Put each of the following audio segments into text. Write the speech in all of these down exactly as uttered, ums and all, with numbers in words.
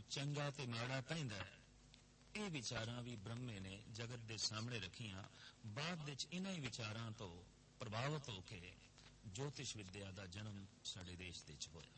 ਚੰਗਾ ਤੇ ਮਾੜਾ ਪੈਂਦਾ ਹੈ। ਇਹ ਵਿਚਾਰਾਂ ਵੀ ਬ੍ਰਹਮੇ ਨੇ ਜਗਤ ਦੇ ਸਾਹਮਣੇ ਰੱਖੀਆਂ। ਬਾਅਦ ਵਿੱਚ ਇਹਨਾਂ ਹੀ ਵਿਚਾਰਾਂ ਤੋਂ ਪ੍ਰਭਾਵਿਤ ਹੋ ਕੇ ਜੋਤਿਸ਼ ਵਿਦਿਆ ਦਾ ਜਨਮ ਸਾਡੇ ਦੇਸ਼ ਵਿੱਚ ਹੋਇਆ,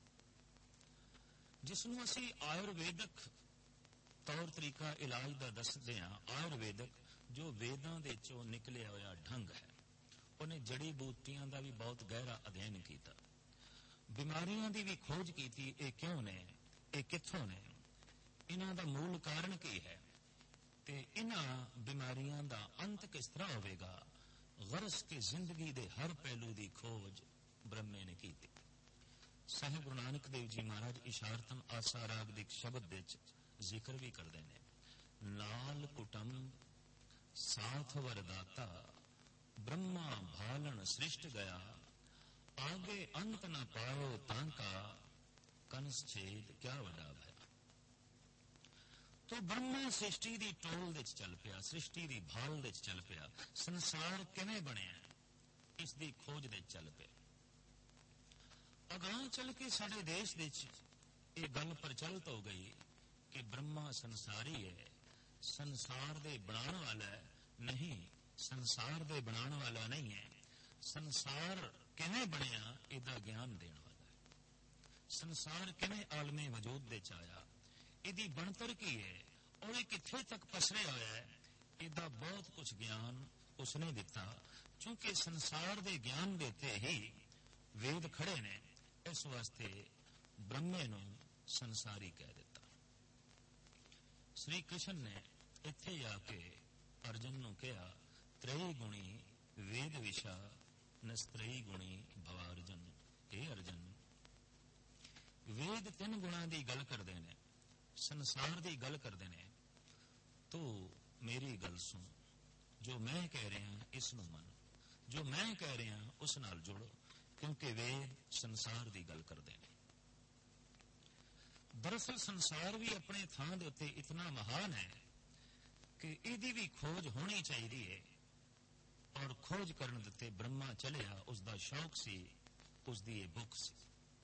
ਜਿਸ ਨੂੰ ਅਸੀਂ ਆਯੁਰਵੇਦਕ ਤੌਰ ਤਰੀਕਾ ਇਲਾਜ ਦਾ ਦੱਸਦੇ ਹਾਂ। ਆਯੁਰਵੇਦਕ ਜੋ ਵੇਦਾਂ ਦੇ ਚੋਂ ਨਿਕਲਿਆ ਹੋਇਆ ਢੰਗ ਹੈ, ਉਹਨੇ ਜੜੀ ਬੂਟੀਆਂ ਦਾ ਵੀ ਬਹੁਤ ਗਹਿਰਾ ਅਧਿਐਨ ਕੀਤਾ, ਬਿਮਾਰੀਆਂ ਦੀ ਵੀ ਖੋਜ ਕੀਤੀ। ਇਹ ਕਿਉਂ ਨੇ, ਇਹ ਕਿੱਥੋਂ ਨੇ, ਇਹਨਾਂ ਦਾ ਮੂਲ ਕਾਰਨ ਕੀ ਹੈ ਤੇ ਇਹਨਾਂ ਬਿਮਾਰੀਆਂ ਦਾ ਅੰਤ ਕਿਸ ਤਰ੍ਹਾਂ ਹੋਵੇਗਾ। ਗਰਜ਼ ਕੇ ਜ਼ਿੰਦਗੀ ਦੇ ਹਰ ਪਹਿਲੂ ਦੀ ਖੋਜ ਬ੍ਰਹਮੇ ਨੇ ਕੀਤੀ। ਸਾਹਿਬ ਗੁਰੂ ਨਾਨਕ ਦੇਵ ਜੀ ਮਹਾਰਾਜ ਇਸ਼ਾਰਤਨ ਆਸਾ ਰਾਗ ਦੇ ਸ਼ਬਦ ਵਿੱਚ ਜ਼ਿਕਰ ਵੀ ਕਰਦੇ ਨੇ, ਨਾਲ ਕੁਟੰਬ ਸਾਥ ਵਰਦਾਤਾ ਬ੍ਰਹਮਾ ਭਾਲਣ ਸ੍ਰਿਸ਼ਟ ਗਿਆ, ਆਗੇ ਅੰਤ ਨ ਪਾਇਓ ਤਾਂ ਕਾ ਕੰਸ ਛੇਦ ਕਿਆ ਵੱਡਾ ਭਇਆ। ਤੋ ਬ੍ਰਹਮਾ ਸ੍ਰਿਸ਼ਟੀ ਦੀ ਟੋਲ ਵਿੱਚ ਚੱਲ ਪਿਆ, ਸ੍ਰਿਸ਼ਟੀ ਦੀ ਭਾਲ ਵਿੱਚ ਚੱਲ ਪਿਆ। ਸੰਸਾਰ ਕਿਵੇਂ ਬਣਿਆ ਇਸ ਦੀ ਖੋਜ ਵਿੱਚ ਚੱਲ ਪਿਆ। ਅਗਾਂਹ ਚੱਲ ਕੇ ਸਾਡੇ ਦੇਸ਼ ਵਿੱਚ ਇਹ ਗੱਲ ਪ੍ਰਚਲਿਤ ਹੋ ਗਈ ਕਿ ਬ੍ਰਹਮਾ ਸੰਸਾਰੀ ਹੈ, ਸੰਸਾਰ ਦੇ ਬਣਾਉਣ ਵਾਲਾ ਨਹੀਂ, ਸੰਸਾਰ ਦੇ ਬਣਾਉਣ ਵਾਲਾ ਨਹੀਂ ਹੈ। ਸੰਸਾਰ ਕਿਵੇਂ ਬਣਿਆ ਇਹਦਾ ਗਿਆਨ ਦੇਣ ਵਾਲਾ ਹੈ। ਸੰਸਾਰ ਕਿਵੇਂ ਆਲਮੇ ਵਜੂਦ ਵਿੱਚ ਆਇਆ, ਇਹਦੀ ਬਣਤਰ ਕੀ ਹੈ ਔਰ ਇਹ ਕਿੱਥੇ ਤੱਕ ਪਸਰਿਆ ਹੋਇਆ ਹੈ, ਇਹਦਾ ਬਹੁਤ ਕੁਝ ਗਿਆਨ ਉਸਨੇ ਦਿੱਤਾ। ਕਿਉਂਕਿ ਸੰਸਾਰ ਦੇ ਗਿਆਨ ਦੇ ਤੇ ਹੀ ਵੇਦ ਖੜੇ ਨੇ, ਇਸ ਵਾਸਤੇ ਬ੍ਰਹਮੇ ਨੂੰ ਸੰਸਾਰੀ ਕਹਿ ਦਿੱਤਾ। ਸ੍ਰੀ ਕ੍ਰਿਸ਼ਨ ਨੇ ਇੱਥੇ ਆ ਕੇ ਅਰਜਨ ਨੂੰ ਕਿਹਾ, ਤ੍ਰਈ ਗੁਣੀ ਵੇਦ ਵਿਸ਼ਾ ਨਸਤਰਈ ਗੁਣੀ ਭਵਾਰਜਨ। ਇਹ ਅਰਜਨ, ਵੇਦ ਤਿੰਨ ਗੁਣਾਂ ਦੀ ਗੱਲ ਕਰਦੇ ਨੇ, ਸੰਸਾਰ ਦੀ ਗੱਲ ਕਰਦੇ ਨੇ। ਤੂੰ ਮੇਰੀ ਗੱਲ ਸੁਣ, ਜੋ ਮੈਂ ਕਹਿ ਰਿਹਾ ਇਸ ਨੂੰ ਮੰਨ, ਜੋ ਮੈਂ ਕਹਿ ਰਿਹਾ ਉਸ ਨਾਲ ਜੁੜੋ, ਕਿਉਂਕਿ ਵੇਦ ਸੰਸਾਰ ਦੀ ਗੱਲ ਕਰਦੇ ਨੇ। ਦਰਅਸਲ ਸੰਸਾਰ ਵੀ ਆਪਣੇ ਥਾਂ ਦੇ ਉੱਤੇ ਇਤਨਾ ਮਹਾਨ ਹੈ ਕਿ ਇਹਦੀ ਵੀ ਖੋਜ ਹੋਣੀ ਚਾਹੀਦੀ ਹੈ। ਔਰ ਖੋਜ ਕਰਨ ਦੇ ਉੱਤੇ ਬ੍ਰਹਮਾ ਚਲਿਆ, ਉਸ ਦਾ ਸ਼ੌਕ ਸੀ, ਉਸ ਦੀ ਇਹ ਭੁੱਖ ਸੀ।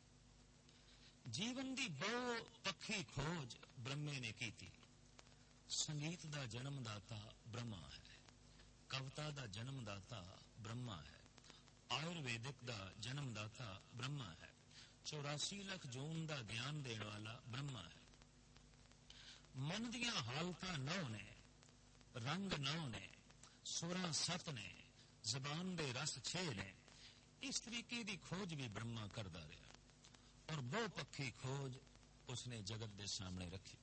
ਜੀਵਨ ਦੀ ਬਹੁ ਪੱਖੀ ਖੋਜ ਬ੍ਰਹਮੇ ਨੇ ਕੀਤੀ। ਸੰਗੀਤ ਦਾ ਜਨਮਦਾਤਾ ਬ੍ਰਹਮਾ ਹੈ, ਕਵਿਤਾ ਦਾ ਜਨਮਦਾਤਾ ਬ੍ਰਹਮਾ ਹੈ, ਆਯੁਰਵੇਦਿਕ ਦਾ ਜਨਮਦਾਤਾ ਬ੍ਰਹਮਾ ਹੈ, ਚੌਰਾਸੀ ਲੱਖ ਜੂਨ ਦਾ ਗਿਆਨ ਦੇਣ ਵਾਲਾ ਬ੍ਰਹਮਾ ਹੈ। ਮਨ ਦੀਆਂ ਹਾਲਤਾਂ ਨੌ ਨੇ, ਰੰਗ ਨੌ ਨੇ, ਸੁਰਾਂ ਸੱਤ ਨੇ, ਜ਼ਬਾਨ ਦੇ ਰਸ ਛੇ ਨੇ। ਇਸ ਤਰੀਕੇ ਦੀ ਖੋਜ ਵੀ ਬ੍ਰਹਮਾ ਕਰਦਾ ਰਿਹਾ ਔਰ ਬਹੁ ਪੱਖੀ ਖੋਜ ਉਸਨੇ ਜਗਤ ਦੇ ਸਾਹਮਣੇ ਰੱਖੀ।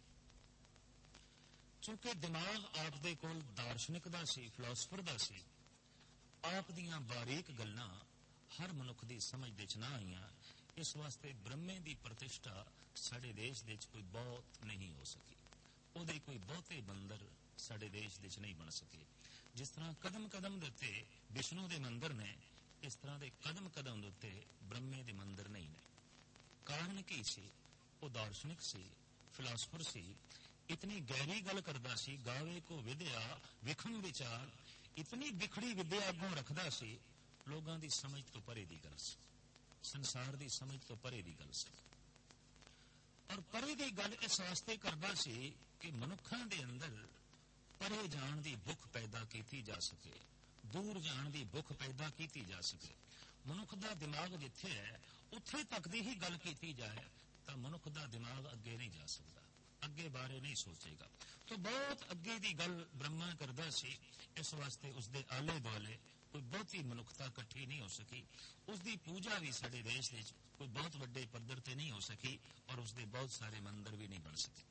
ਚੂੰਕਿ ਦਿਮਾਗ ਆਪ ਦੇ ਕੋਲ ਦਾਰਸ਼ਨਿਕ ਦਾ ਸੀ, ਫਿਲਾਸਫਰ ਦਾ ਸੀ, ਆਪ ਦੀਆਂ ਬਾਰੀਕ ਗੱਲਾਂ ਹਰ ਮਨੁੱਖ ਦੀ ਸਮਝ ਵਿੱਚ ਨਾ ਆਈਆਂ। ਇਸ ਵਾਸਤੇ ਬ੍ਰਹਮੇ ਦੀ ਪ੍ਰਤਿਸ਼ਠਾ ਸਾਡੇ ਦੇਸ਼ ਵਿੱਚ ਕੋਈ ਬਹੁਤ ਨਹੀਂ ਹੋ ਸਕੀ, ਉਹਦੇ ਕੋਈ ਬਹੁਤੇ ਮੰਦਰ ਸਾਡੇ ਦੇਸ਼ ਵਿੱਚ ਨਹੀਂ ਬਣ ਸਕੇ। ਜਿਸ ਤਰ੍ਹਾਂ ਕਦਮ ਕਦਮ ਦੇ ਉੱਤੇ ਵਿਸ਼ਨੂੰ ਦੇ ਮੰਦਰ ਨੇ, ਇਸ ਤਰ੍ਹਾਂ ਦੇ ਕਦਮ ਕਦਮ ਦੇ ਉੱਤੇ ਬ੍ਰਹਮੇ ਦੇ ਮੰਦਰ ਨਹੀਂ ਨੇ। ਕਾਰਨ ਕੀ ਸੀ? ਉਹ ਦਾਰਸ਼ਨਿਕ ਸੀ, ਫਿਲਾਸਫਰ ਸੀ, ਇਤਨੀ ਗਹਿਰੀ ਗੱਲ ਕਰਦਾ ਸੀ। ਗਾਵੇ ਕੋ ਵਿਦਿਆ ਵਿਖਮ ਵਿਚਾਰ, ਇਤਨੀ ਵਿਖੜੀ ਵਿਦਿਆ ਅੱਗੋਂ ਰੱਖਦਾ ਸੀ, ਲੋਕਾਂ ਦੀ ਸਮਝ ਤੋਂ ਪਰੇ ਦੀ ਗੱਲ ਸੀ, ਸੰਸਾਰ ਦੀ ਸਮਝ ਤੋਂ ਪਰੇ ਦੀ ਗੱਲ ਸੀ। ਔਰ ਪਰੇ ਦੀ ਗੱਲ ਇਸ ਵਾਸਤੇ ਕਰਦਾ ਸੀ ਕਿ ਮਨੁੱਖਾਂ ਦੇ ਅੰਦਰ ਪਰੇ ਜਾਣ ਦੀ ਭੁੱਖ ਪੈਦਾ ਕੀਤੀ ਜਾ ਸਕੇ, ਦੂਰ ਜਾਣ ਦੀ ਭੁੱਖ ਪੈਦਾ ਕੀਤੀ ਜਾ ਸਕੇ। ਮਨੁੱਖ ਦਾ ਦਿਮਾਗ ਜਿੱਥੇ ਹੈ ਉੱਥੇ ਤੱਕ ਦੀ ਹੀ ਗੱਲ ਕੀਤੀ ਜਾਏ ਤਾਂ ਮਨੁੱਖ ਦਾ ਦਿਮਾਗ ਅੱਗੇ ਨਹੀਂ ਜਾ ਸਕਦਾ, ਅੱਗੇ ਬਾਰੇ ਨਹੀਂ ਸੋਚੇਗਾ। ਤਾਂ ਬਹੁਤ ਅੱਗੇ ਦੀ ਗੱਲ ਬ੍ਰਹਮਾ ਕਰਦਾ ਸੀ। ਇਸ ਵਾਸਤੇ ਉਸਦੇ ਆਲੇ ਦੁਆਲੇ ਕੋਈ ਬਹੁਤੀ ਮਨੁੱਖਤਾ ਇਕੱਠੀ ਨਹੀਂ ਹੋ ਸਕੀ। ਉਸਦੀ ਪੂਜਾ ਵੀ ਸਾਡੇ ਦੇਸ਼ ਵਿੱਚ ਕੋਈ ਬਹੁਤ ਵੱਡੇ ਪੱਧਰ ਤੇ ਨਹੀਂ ਹੋ ਸਕੀ ਔਰ ਉਸਦੇ ਬਹੁਤ ਸਾਰੇ ਮੰਦਰ ਵੀ ਨਹੀਂ ਬਣ ਸਕੇ।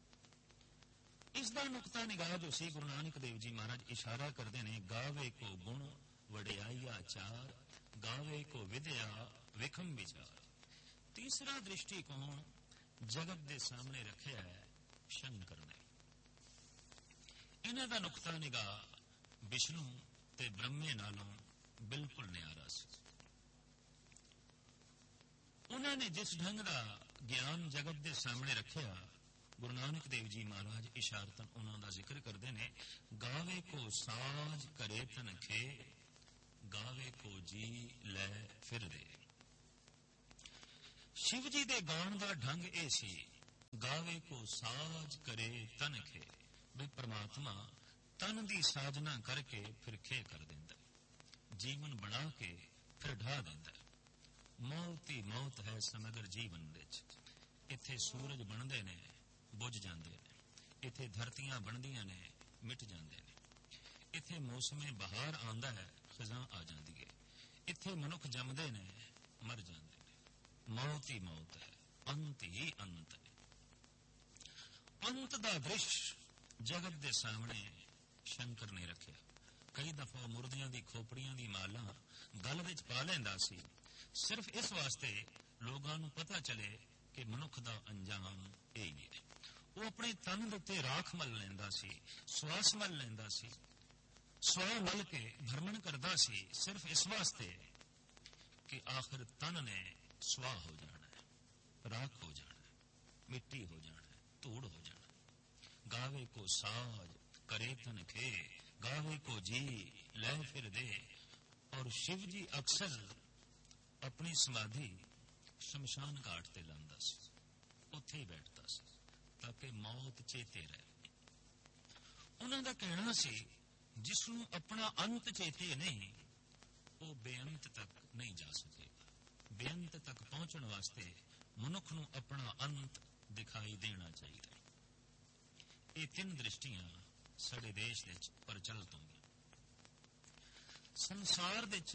ਇਸ ਦਾ ਨੁਕਤਾ ਨਿਗਾਹ ਜੋ ਸੀ, ਗੁਰੂ ਨਾਨਕ ਦੇਵ ਜੀ ਮਹਾਰਾਜ ਇਸ਼ਾਰਾ ਕਰਦੇ ਨੇ, ਗਾਵੇ ਕੋ ਗੁਣ ਵਡਿਆਈਆ ਚਾਰ, ਗਾਵੇ ਕੋ ਵਿਦਿਆ ਵਿਖਮ ਵਿਚਾਰ। ਤੀਸਰਾ ਦ੍ਰਿਸ਼ਟੀਕੋਣ ਜਗਤ ਦੇ ਸਾਹਮਣੇ ਰੱਖਿਆ ਹੈ ਸ਼ੰਕਰ ਨੇ। ਇਹਨਾਂ ਦਾ ਨੁਕਤਾ ਨਿਗਾਹ ਵਿਸ਼ਨੂੰ ਤੇ ਬ੍ਰਹਮੇ ਨਾਲੋਂ ਬਿਲਕੁਲ ਨਿਆਰਾ ਸੀ। ਉਹਨਾਂ ਨੇ ਜਿਸ ਢੰਗ ਦਾ ਗਿਆਨ ਜਗਤ ਦੇ ਸਾਹਮਣੇ ਰੱਖਿਆ, ਗੁਰੂ ਨਾਨਕ ਦੇਵ ਜੀ ਮਹਾਰਾਜ ਇਸ਼ਾਰਤਨ ਉਹਨਾਂ ਦਾ ਜ਼ਿਕਰ ਕਰਦੇ ਨੇ, ਗਾਵੇ ਕੋ ਸਾਜ ਕਰੇ ਤਨ ਖੇ, ਗਾਵੇ ਕੋ ਜੀ ਲੈ ਫਿਰਦੇ। ਸ਼ਿਵ ਜੀ ਦੇ ਗਾਉਣ ਦਾ ਢੰਗ ਇਹ ਸੀ ਗਾਵੇ ਕੋ ਸਾਜ ਕਰੇ ਤਨ ਖੇ। ਵੀ ਪਰਮਾਤਮਾ ਤਨ ਦੀ ਸਾਜਨਾ ਕਰਕੇ ਫਿਰ ਖੇ ਕਰ ਦਿੰਦਾ, ਜੀਵਨ ਬਣਾ ਕੇ ਫਿਰ ਢਾ ਦਿੰਦਾ। ਮੌਤ ਹੀ ਮੌਤ ਹੈ ਸਮਗਰ ਜੀਵਨ ਵਿੱਚ। ਇੱਥੇ ਸੂਰਜ ਬਣਦੇ ਨੇ, ਬੁੱਝ ਜਾਂਦੇ ਨੇ। ਇੱਥੇ ਧਰਤੀਆਂ ਬਣਦੀਆਂ ਨੇ, ਮਿਟ ਜਾਂਦੇ ਨੇ। ਇੱਥੇ ਮੌਸਮੇ ਬਹਾਰ ਆਉਂਦਾ ਹੈ, ਖਜ਼ਾਂ ਆ ਜਾਂਦੀ ਹੈ। ਇੱਥੇ ਮਨੁੱਖ ਜੰਮਦੇ ਨੇ, ਮਰ ਜਾਂਦੇ ਨੇ। ਮੌਤ ਹੀ ਮੌਤ ਹੈ, ਅੰਤ ਹੀ ਅੰਤ ਹੈ। ਅੰਤ ਦਾ ਦ੍ਰਿਸ਼ ਜਗਤ ਦੇ ਸਾਹਮਣੇ ਸ਼ੰਕਰ ਨੇ ਰੱਖਿਆ। ਕਈ ਦਫਾ ਮੁਰਦਿਆਂ ਦੀ ਖੋਪੜੀਆਂ ਦੀ ਮਾਲਾ ਗਲ ਵਿੱਚ ਪਾ ਲੈਂਦਾ ਸੀ, ਸਿਰਫ ਇਸ ਵਾਸਤੇ ਲੋਕਾਂ ਨੂੰ ਪਤਾ ਚਲੇ ਕਿ ਮਨੁੱਖ ਦਾ ਅੰਜਾਮ ਇਹ ਹੀ ਹੈ। ਉਹ ਆਪਣੇ ਤਨ ਦੇ ਉੱਤੇ ਰਾਖ ਮਲ ਲੈਂਦਾ ਸੀ, ਸਵਾਸ ਮਲ ਲੈਂਦਾ ਸੀ, ਸਵਾਹ ਮਲ ਕੇ ਭਰਮਣ ਕਰਦਾ ਸੀ, ਸਿਰਫ ਇਸ ਵਾਸਤੇ ਕਿ ਆਖਿਰ ਤਨ ਨੇ ਸਵਾਹ ਹੋ ਜਾਣਾ ਹੈ, ਰਾਖ ਹੋ ਜਾਣਾ ਹੈ, ਮਿੱਟੀ ਹੋ ਜਾਣਾ ਹੈ, ਧੂੜ ਹੋ ਜਾਣਾ ਹੈ। ਗਾਵੇ ਕੋ ਸਾਜ ਕਰੇ ਤਨ ਖੇ, ਗਾਵੇ ਕੋ ਜੀ ਲੈ ਫਿਰ ਦੇ। ਔਰ ਸ਼ਿਵ ਜੀ ਅਕਸਰ ਆਪਣੀ ਸਮਾਧੀ ਸ਼ਮਸ਼ਾਨ ਘਾਟ ਤੇ ਲਾਉਂਦਾ ਸੀ, ਉੱਥੇ ਹੀ ਬੈਠਦਾ ਸੀ ਤਾਂ ਕਿ ਮੌਤ ਚੇਤੇ ਰਹੇ। ਉਹਨਾਂ ਦਾ ਕਹਿਣਾ ਸੀ, ਜਿਸ ਨੂੰ ਆਪਣਾ ਅੰਤ ਚੇਤੇ ਨਹੀਂ, ਉਹ ਬੇਅੰਤ ਤੱਕ ਨਹੀਂ ਜਾ ਸਕੇਗਾ। ਬੇਅੰਤ ਤੱਕ ਪਹੁੰਚਣ ਵਾਸਤੇ ਮਨੁੱਖ ਨੂੰ ਆਪਣਾ ਅੰਤ ਦਿਖਾਈ ਦੇਣਾ ਚਾਹੀਦਾ। ਇਹ ਤਿੰਨ ਦ੍ਰਿਸ਼ਟੀਆਂ ਸਾਡੇ ਦੇਸ਼ ਵਿੱਚ ਪ੍ਰਚਲਿਤ ਹੋਈਆਂ। ਸੰਸਾਰ ਵਿੱਚ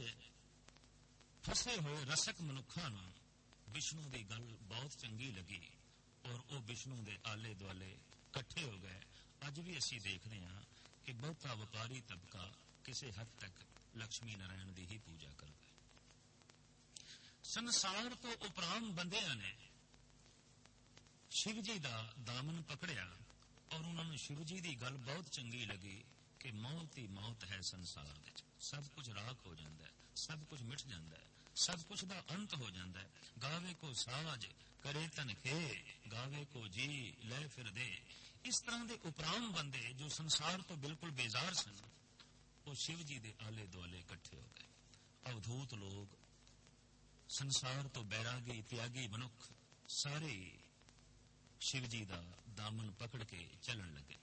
ਫਸੇ ਹੋਏ ਰਸਕ ਮਨੁੱਖਾਂ ਨੂੰ ਵਿਸ਼ਨੂੰ ਦੀ ਗੱਲ ਬਹੁਤ ਚੰਗੀ ਲੱਗੀ ਔਰ ਉਹ ਵਿਸ਼ਨੂੰ ਦੇ ਆਲੇ ਦੁਆਲੇ ਇਕੱਠੇ ਹੋ ਗਏ। ਅੱਜ ਵੀ ਅਸੀਂ ਦੇਖਦੇ ਹਾਂ ਕਿ ਬਹੁਤਾ ਵਪਾਰੀ ਤਬਕਾ ਕਿਸੇ ਹੱਦ ਤੱਕ ਲక్ష్ਮੀ ਨਾਰਾਇਣ ਦੀ ਹੀ ਪੂਜਾ ਕਰਦਾ ਹੈ। ਸੰਸਾਰ ਤੋਂ ਉਪਰਾਮ ਬੰਦਿਆਂ ਨੇ ਸ਼ਿਵ ਜੀ ਦਾ ਦਾਮਨ ਪਕੜਿਆ ਔਰ ਉਹਨਾਂ ਨੂੰ ਸ਼ਿਵ ਜੀ ਦੀ ਗੱਲ ਬਹੁਤ ਚੰਗੀ ਲੱਗੀ ਕਿ ਮੌਤ ਹੀ ਮੌਤ ਹੈ। ਸੰਸਾਰ ਵਿੱਚ ਸਭ ਕੁਝ ਰਾਖ ਹੋ ਜਾਂਦਾ ਹੈ, ਸਭ ਕੁਝ ਮਿਟ ਜਾਂਦਾ ਹੈ, ਸਭ ਕੁਝ ਦਾ ਅੰਤ ਹੋ ਜਾਂਦਾ ਹੈ। ਗਾਵੇ ਕੋ ਸਾਜ ਕਰੇ ਤਨ ਖੇ, ਗਾਵੇ ਕੋ ਜੀ ਲੈ ਫਿਰ ਦੇ। ਇਸ ਤਰ੍ਹਾਂ ਦੇ ਉਪਰਾਮ ਬੰਦੇ ਜੋ ਸੰਸਾਰ ਤੋਂ ਬਿਲਕੁਲ ਬੇਜ਼ਾਰ ਸਨ, ਉਹ ਸ਼ਿਵ ਜੀ ਦੇ ਆਲੇ ਦੁਆਲੇ ਇਕੱਠੇ ਹੋ ਗਏ। ਅਵਧੂਤ ਲੋਕ, ਸੰਸਾਰ ਤੋਂ ਬੈਰਾਗੀ ਤਿਆਗੀ ਮਨੁੱਖ ਸਾਰੇ ਸ਼ਿਵ ਜੀ ਦਾ ਦਾਮਨ ਪਕੜ ਕੇ ਚੱਲਣ ਲੱਗੇ।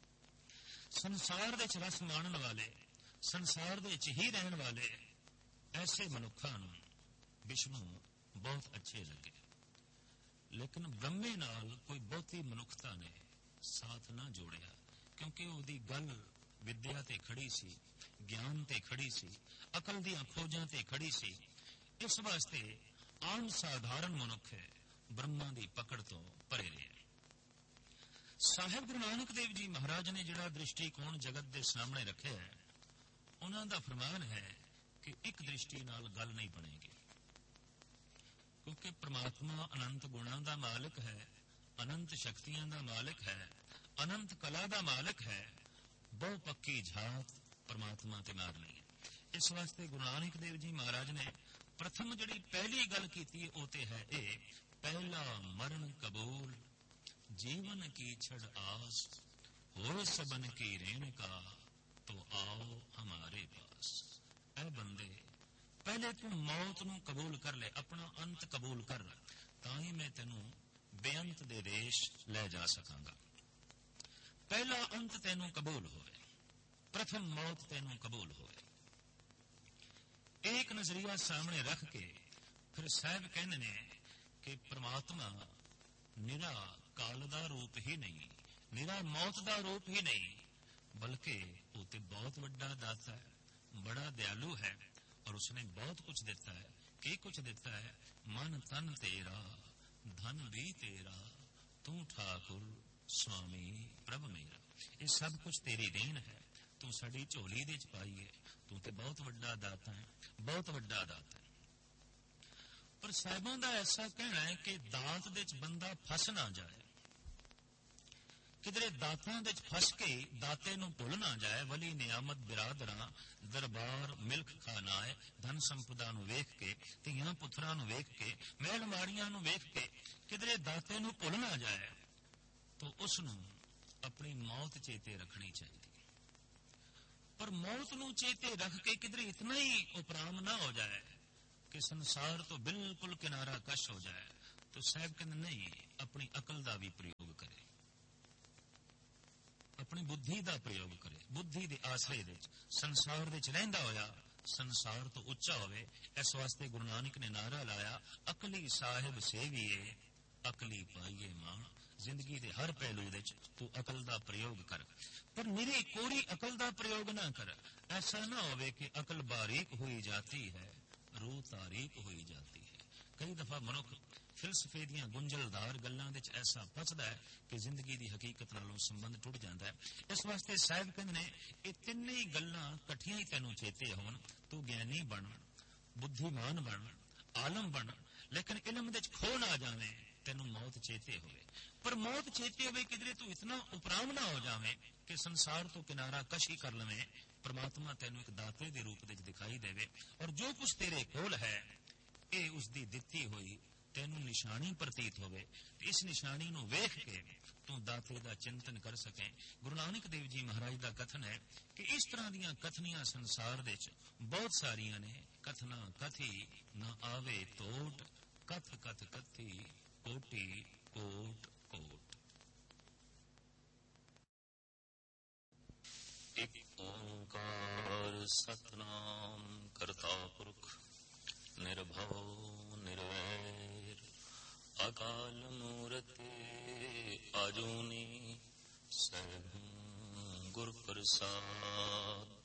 ਸੰਸਾਰ ਦੇ ਵਿੱਚ ਰਸ ਮਾਣਨ ਵਾਲੇ, ਸੰਸਾਰ ਦੇ ਵਿੱਚ ਹੀ ਰਹਿਣ ਵਾਲੇ ਐਸੇ ਮਨੁੱਖਾਂ ਨੂੰ ਵਿਸ਼ਨੂੰ ਬਹੁਤ ਅੱਛੇ ਲੱਗੇ। ਲੇਕਿਨ ਬ੍ਰਹਮੇ ਨਾਲ ਕੋਈ ਬਹੁਤੀ ਮਨੁੱਖਤਾ ਨੇ ਸਾਥ ਨਾ ਜੋੜਿਆ, ਕਿਉਂਕਿ ਉਹਦੀ ਗੱਲ ਵਿਦਿਆ ਤੇ ਖੜੀ ਸੀ, ਗਿਆਨ ਤੇ ਖੜੀ ਸੀ, ਅਕਲ ਦੀਆਂ ਖੋਜਾਂ ਤੇ ਖੜੀ ਸੀ। ਇਸ ਵਾਸਤੇ ਆਮ ਸਾਧਾਰਨ ਮਨੁੱਖ ਬ੍ਰਹਮਾ ਦੀ ਪਕੜ ਤੋਂ ਪਰੇ ਰਿਹਾ। ਸਾਹਿਬ ਗੁਰੂ ਨਾਨਕ ਦੇਵ ਜੀ ਮਹਾਰਾਜ ਨੇ ਜਿਹੜਾ ਦ੍ਰਿਸ਼ਟੀਕੋਣ ਜਗਤ ਦੇ ਸਾਹਮਣੇ ਰੱਖਿਆ ਹੈ, ਉਹਨਾਂ ਦਾ ਫਰਮਾਨ ਹੈ ਕਿ ਇੱਕ ਦ੍ਰਿਸ਼ਟੀ ਨਾਲ ਗੱਲ ਨਹੀਂ ਬਣੇਗੀ, ਕਿਉਂਕਿ ਪ੍ਰਮਾਤਮਾ ਅਨੰਤ ਗੁਣਾਂ ਦਾ ਮਾਲਕ ਹੈ, ਅਨੰਤ ਸ਼ਕਤੀਆਂ ਦਾ ਮਾਲਕ ਹੈ, ਅਨੰਤ ਕਲਾ ਦਾ ਮਾਲਕ ਹੈ। ਬਹੁ ਪੱਕੀ ਝਾਤ ਪ੍ਰਮਾਤਮਾ ਤੇ ਮਾਰਨੀ ਹੈ। ਇਸ ਵਾਸਤੇ ਗੁਰੂ ਨਾਨਕ ਦੇਵ ਜੀ ਮਹਾਰਾਜ ਨੇ ਪ੍ਰਥਮ ਜਿਹੜੀ ਪਹਿਲੀ ਗੱਲ ਕੀਤੀ ਉਹ ਤੇ ਹੈ ਇਹ, ਪਹਿਲਾ ਮਰਨ ਕਬੂਲ ਜੀਵਨ ਕੀ ਛੜ ਆਸ, ਹੋਏ ਸਬਨ ਕੀ ਰੇਣਕਾ ਤੋ ਆਓ ਹਮਾਰੇ ਪਾਸ। ਐ ਬੰਦੇ, ਪਹਿਲੇ ਤੂੰ ਮੌਤ ਨੂੰ ਕਬੂਲ ਕਰ ਲੈ, ਆਪਣਾ ਅੰਤ ਕਬੂਲ ਕਰ, ਤਾਂ ਹੀ ਮੈਂ ਤੈਨੂੰ ਬੇਅੰਤ ਦੇ ਦੇਸ਼ ਲੈ ਜਾ ਸਕਾਂਗਾ। ਪਹਿਲਾ ਅੰਤ ਤੈਨੂੰ ਕਬੂਲ ਹੋਵੇ, ਪ੍ਰਥਮ ਮੌਤ ਤੈਨੂੰ ਕਬੂਲ ਹੋਵੇ। ਇੱਕ ਨਜ਼ਰੀਆ ਸਾਹਮਣੇ ਰੱਖ ਕੇ ਫਿਰ ਸਾਹਿਬ ਕਹਿੰਦੇ ਨੇ ਕਿ ਪ੍ਰਮਾਤਮਾ ਨਿਰਾ ਕਾਲ ਦਾ ਰੂਪ ਹੀ ਨਹੀਂ, ਨਿਰਾ ਮੌਤ ਦਾ ਰੂਪ ਹੀ ਨਹੀਂ, ਬਲਕਿ ਉਹ ਤੇ ਬਹੁਤ ਵੱਡਾ ਦਾਤਾ ਹੈ, ਬੜਾ ਦਿਆਲੂ ਹੈ ਔਰ ਉਸਨੇ ਬਹੁਤ ਕੁਝ ਦਿੱਤਾ ਹੈ। ਕੀ ਕੁਝ ਦਿੱਤਾ ਹੈ? ਮਨ ਤਨ ਤੇਰਾ, ਧਨ ਵੀ ਤੇਰਾ, ਤੂੰ ਠਾਕੁਰ ਸੁਆਮੀ ਪ੍ਰਭ ਮੇਰਾ। ਇਹ ਸਭ ਕੁਝ ਤੇਰੀ ਦੇਣ ਹੈ, ਤੂੰ ਸਾਡੀ ਝੋਲੀ ਦੇ ਚ ਪਾਈ ਹੈ। ਤੂੰ ਤੇ ਬਹੁਤ ਵੱਡਾ ਦਾਤਾ ਹੈ, ਬਹੁਤ ਵੱਡਾ ਦਾਤਾ ਹੈ। ਪਰ ਸਾਹਿਬਾਂ ਦਾ ਐਸਾ ਕਹਿਣਾ ਹੈ ਕਿ ਦਾਤ ਦੇ ਚ ਬੰਦਾ ਫਸ ਨਾ ਜਾਏ, ਕਿਧਰੇ ਦਾਤਾਂ ਦੇ ਚ ਫਸ ਕੇ ਦਾਤੇ ਨੂੰ ਭੁੱਲ ਨਾ ਜਾਏ। ਵਲੀ ਨਿਆਮਤ ਬਿਰਾਦਰਾਂ ਦਰਬਾਰ ਮਿਲਕ ਖਾਨਾਏ। ਧਨ ਸੰਪਦਾ ਨੂੰ ਵੇਖ ਕੇ, ਧੀਆਂ ਪੁੱਤਰਾਂ ਨੂੰ ਵੇਖ ਕੇ, ਮਹਿਲ ਮਾੜੀਆਂ ਨੂੰ ਵੇਖ ਕੇ ਕਿਧਰੇ ਦਾਤੇ ਨੂੰ ਭੁੱਲ ਨਾ ਜਾਏ ਤਾਂ ਉਸ ਨੂੰ ਆਪਣੀ ਮੌਤ ਚੇਤੇ ਰੱਖਣੀ ਚਾਹੀਦੀ ਹੈ। ਪਰ ਮੌਤ ਨੂੰ ਚੇਤੇ ਰੱਖ ਕੇ ਕਿਧਰੇ ਇਤਨਾ ਹੀ ਉਪਰਾਮ ਨਾ ਹੋ ਜਾਏ ਕਿ ਸੰਸਾਰ ਤੋਂ ਬਿਲਕੁਲ ਕਿਨਾਰਾ ਕਸ਼ ਹੋ ਜਾਏ। तो साहब कहते नहीं, अपनी अकल का भी प्रयोग करे, अपनी बुद्धि का प्रयोग करे, बुद्धि के आसरे दे संसार दे रहिंदा होया संसार तो उच्चा होवे। इस वास्ते गुरु नानक ने नारा लाया, अकली साहिब सेविए अकली पाइए मां। जिंदगी के हर पहलू दे तू अकल का प्रयोग कर, पर मेरी कोरी अकल का प्रयोग ना कर। ऐसा ना होवे कि अकल बारीक हुई जाती है, रूह तारीक हुई जाती है। कई दफा मनुख फिलसफे दियां गुंजलदार गल्लां दे ऐसा फसदा है कि जिंदगी की हकीकत नालों संबंध टुट जाता है। इस वास्ते साहिब कहंदे ने ये तिन्ने ही गल्लां कठियां ही तैनूं चेते होण, तू ज्ञानी बन, बुद्धिमान बन, आलम बन, लेकिन इलम दे खो ना जावे, तैनूं मौत चेते होवे। पर मौत चेते होवे किधरे तू इतना उपराम ना हो जावे कि संसार तो किनारा कशी कर लवे, परमात्मा तैनूं एक दाते दे रूप विच दिखाई देवे और जो कुछ तेरे कोल है ये उसकी दिती हुई तैनूं निशानी प्रतीत होवे। इस निशानी नूं वेख के तू दाते दा चिंतन कर सके। गुरु नानक देव जी महाराज का कथन है कि इस तरह दीयां कथनियां संसार दे बहुत सारियां ने। कथना कथी न आवे तोट, कथ कथ कथी कोटि कोट कोट। एक ओंकार सतनाम करता पुरख निर्भव निर्वैर अकाल मूरत आजूनी सैभं गुर प्रसाद।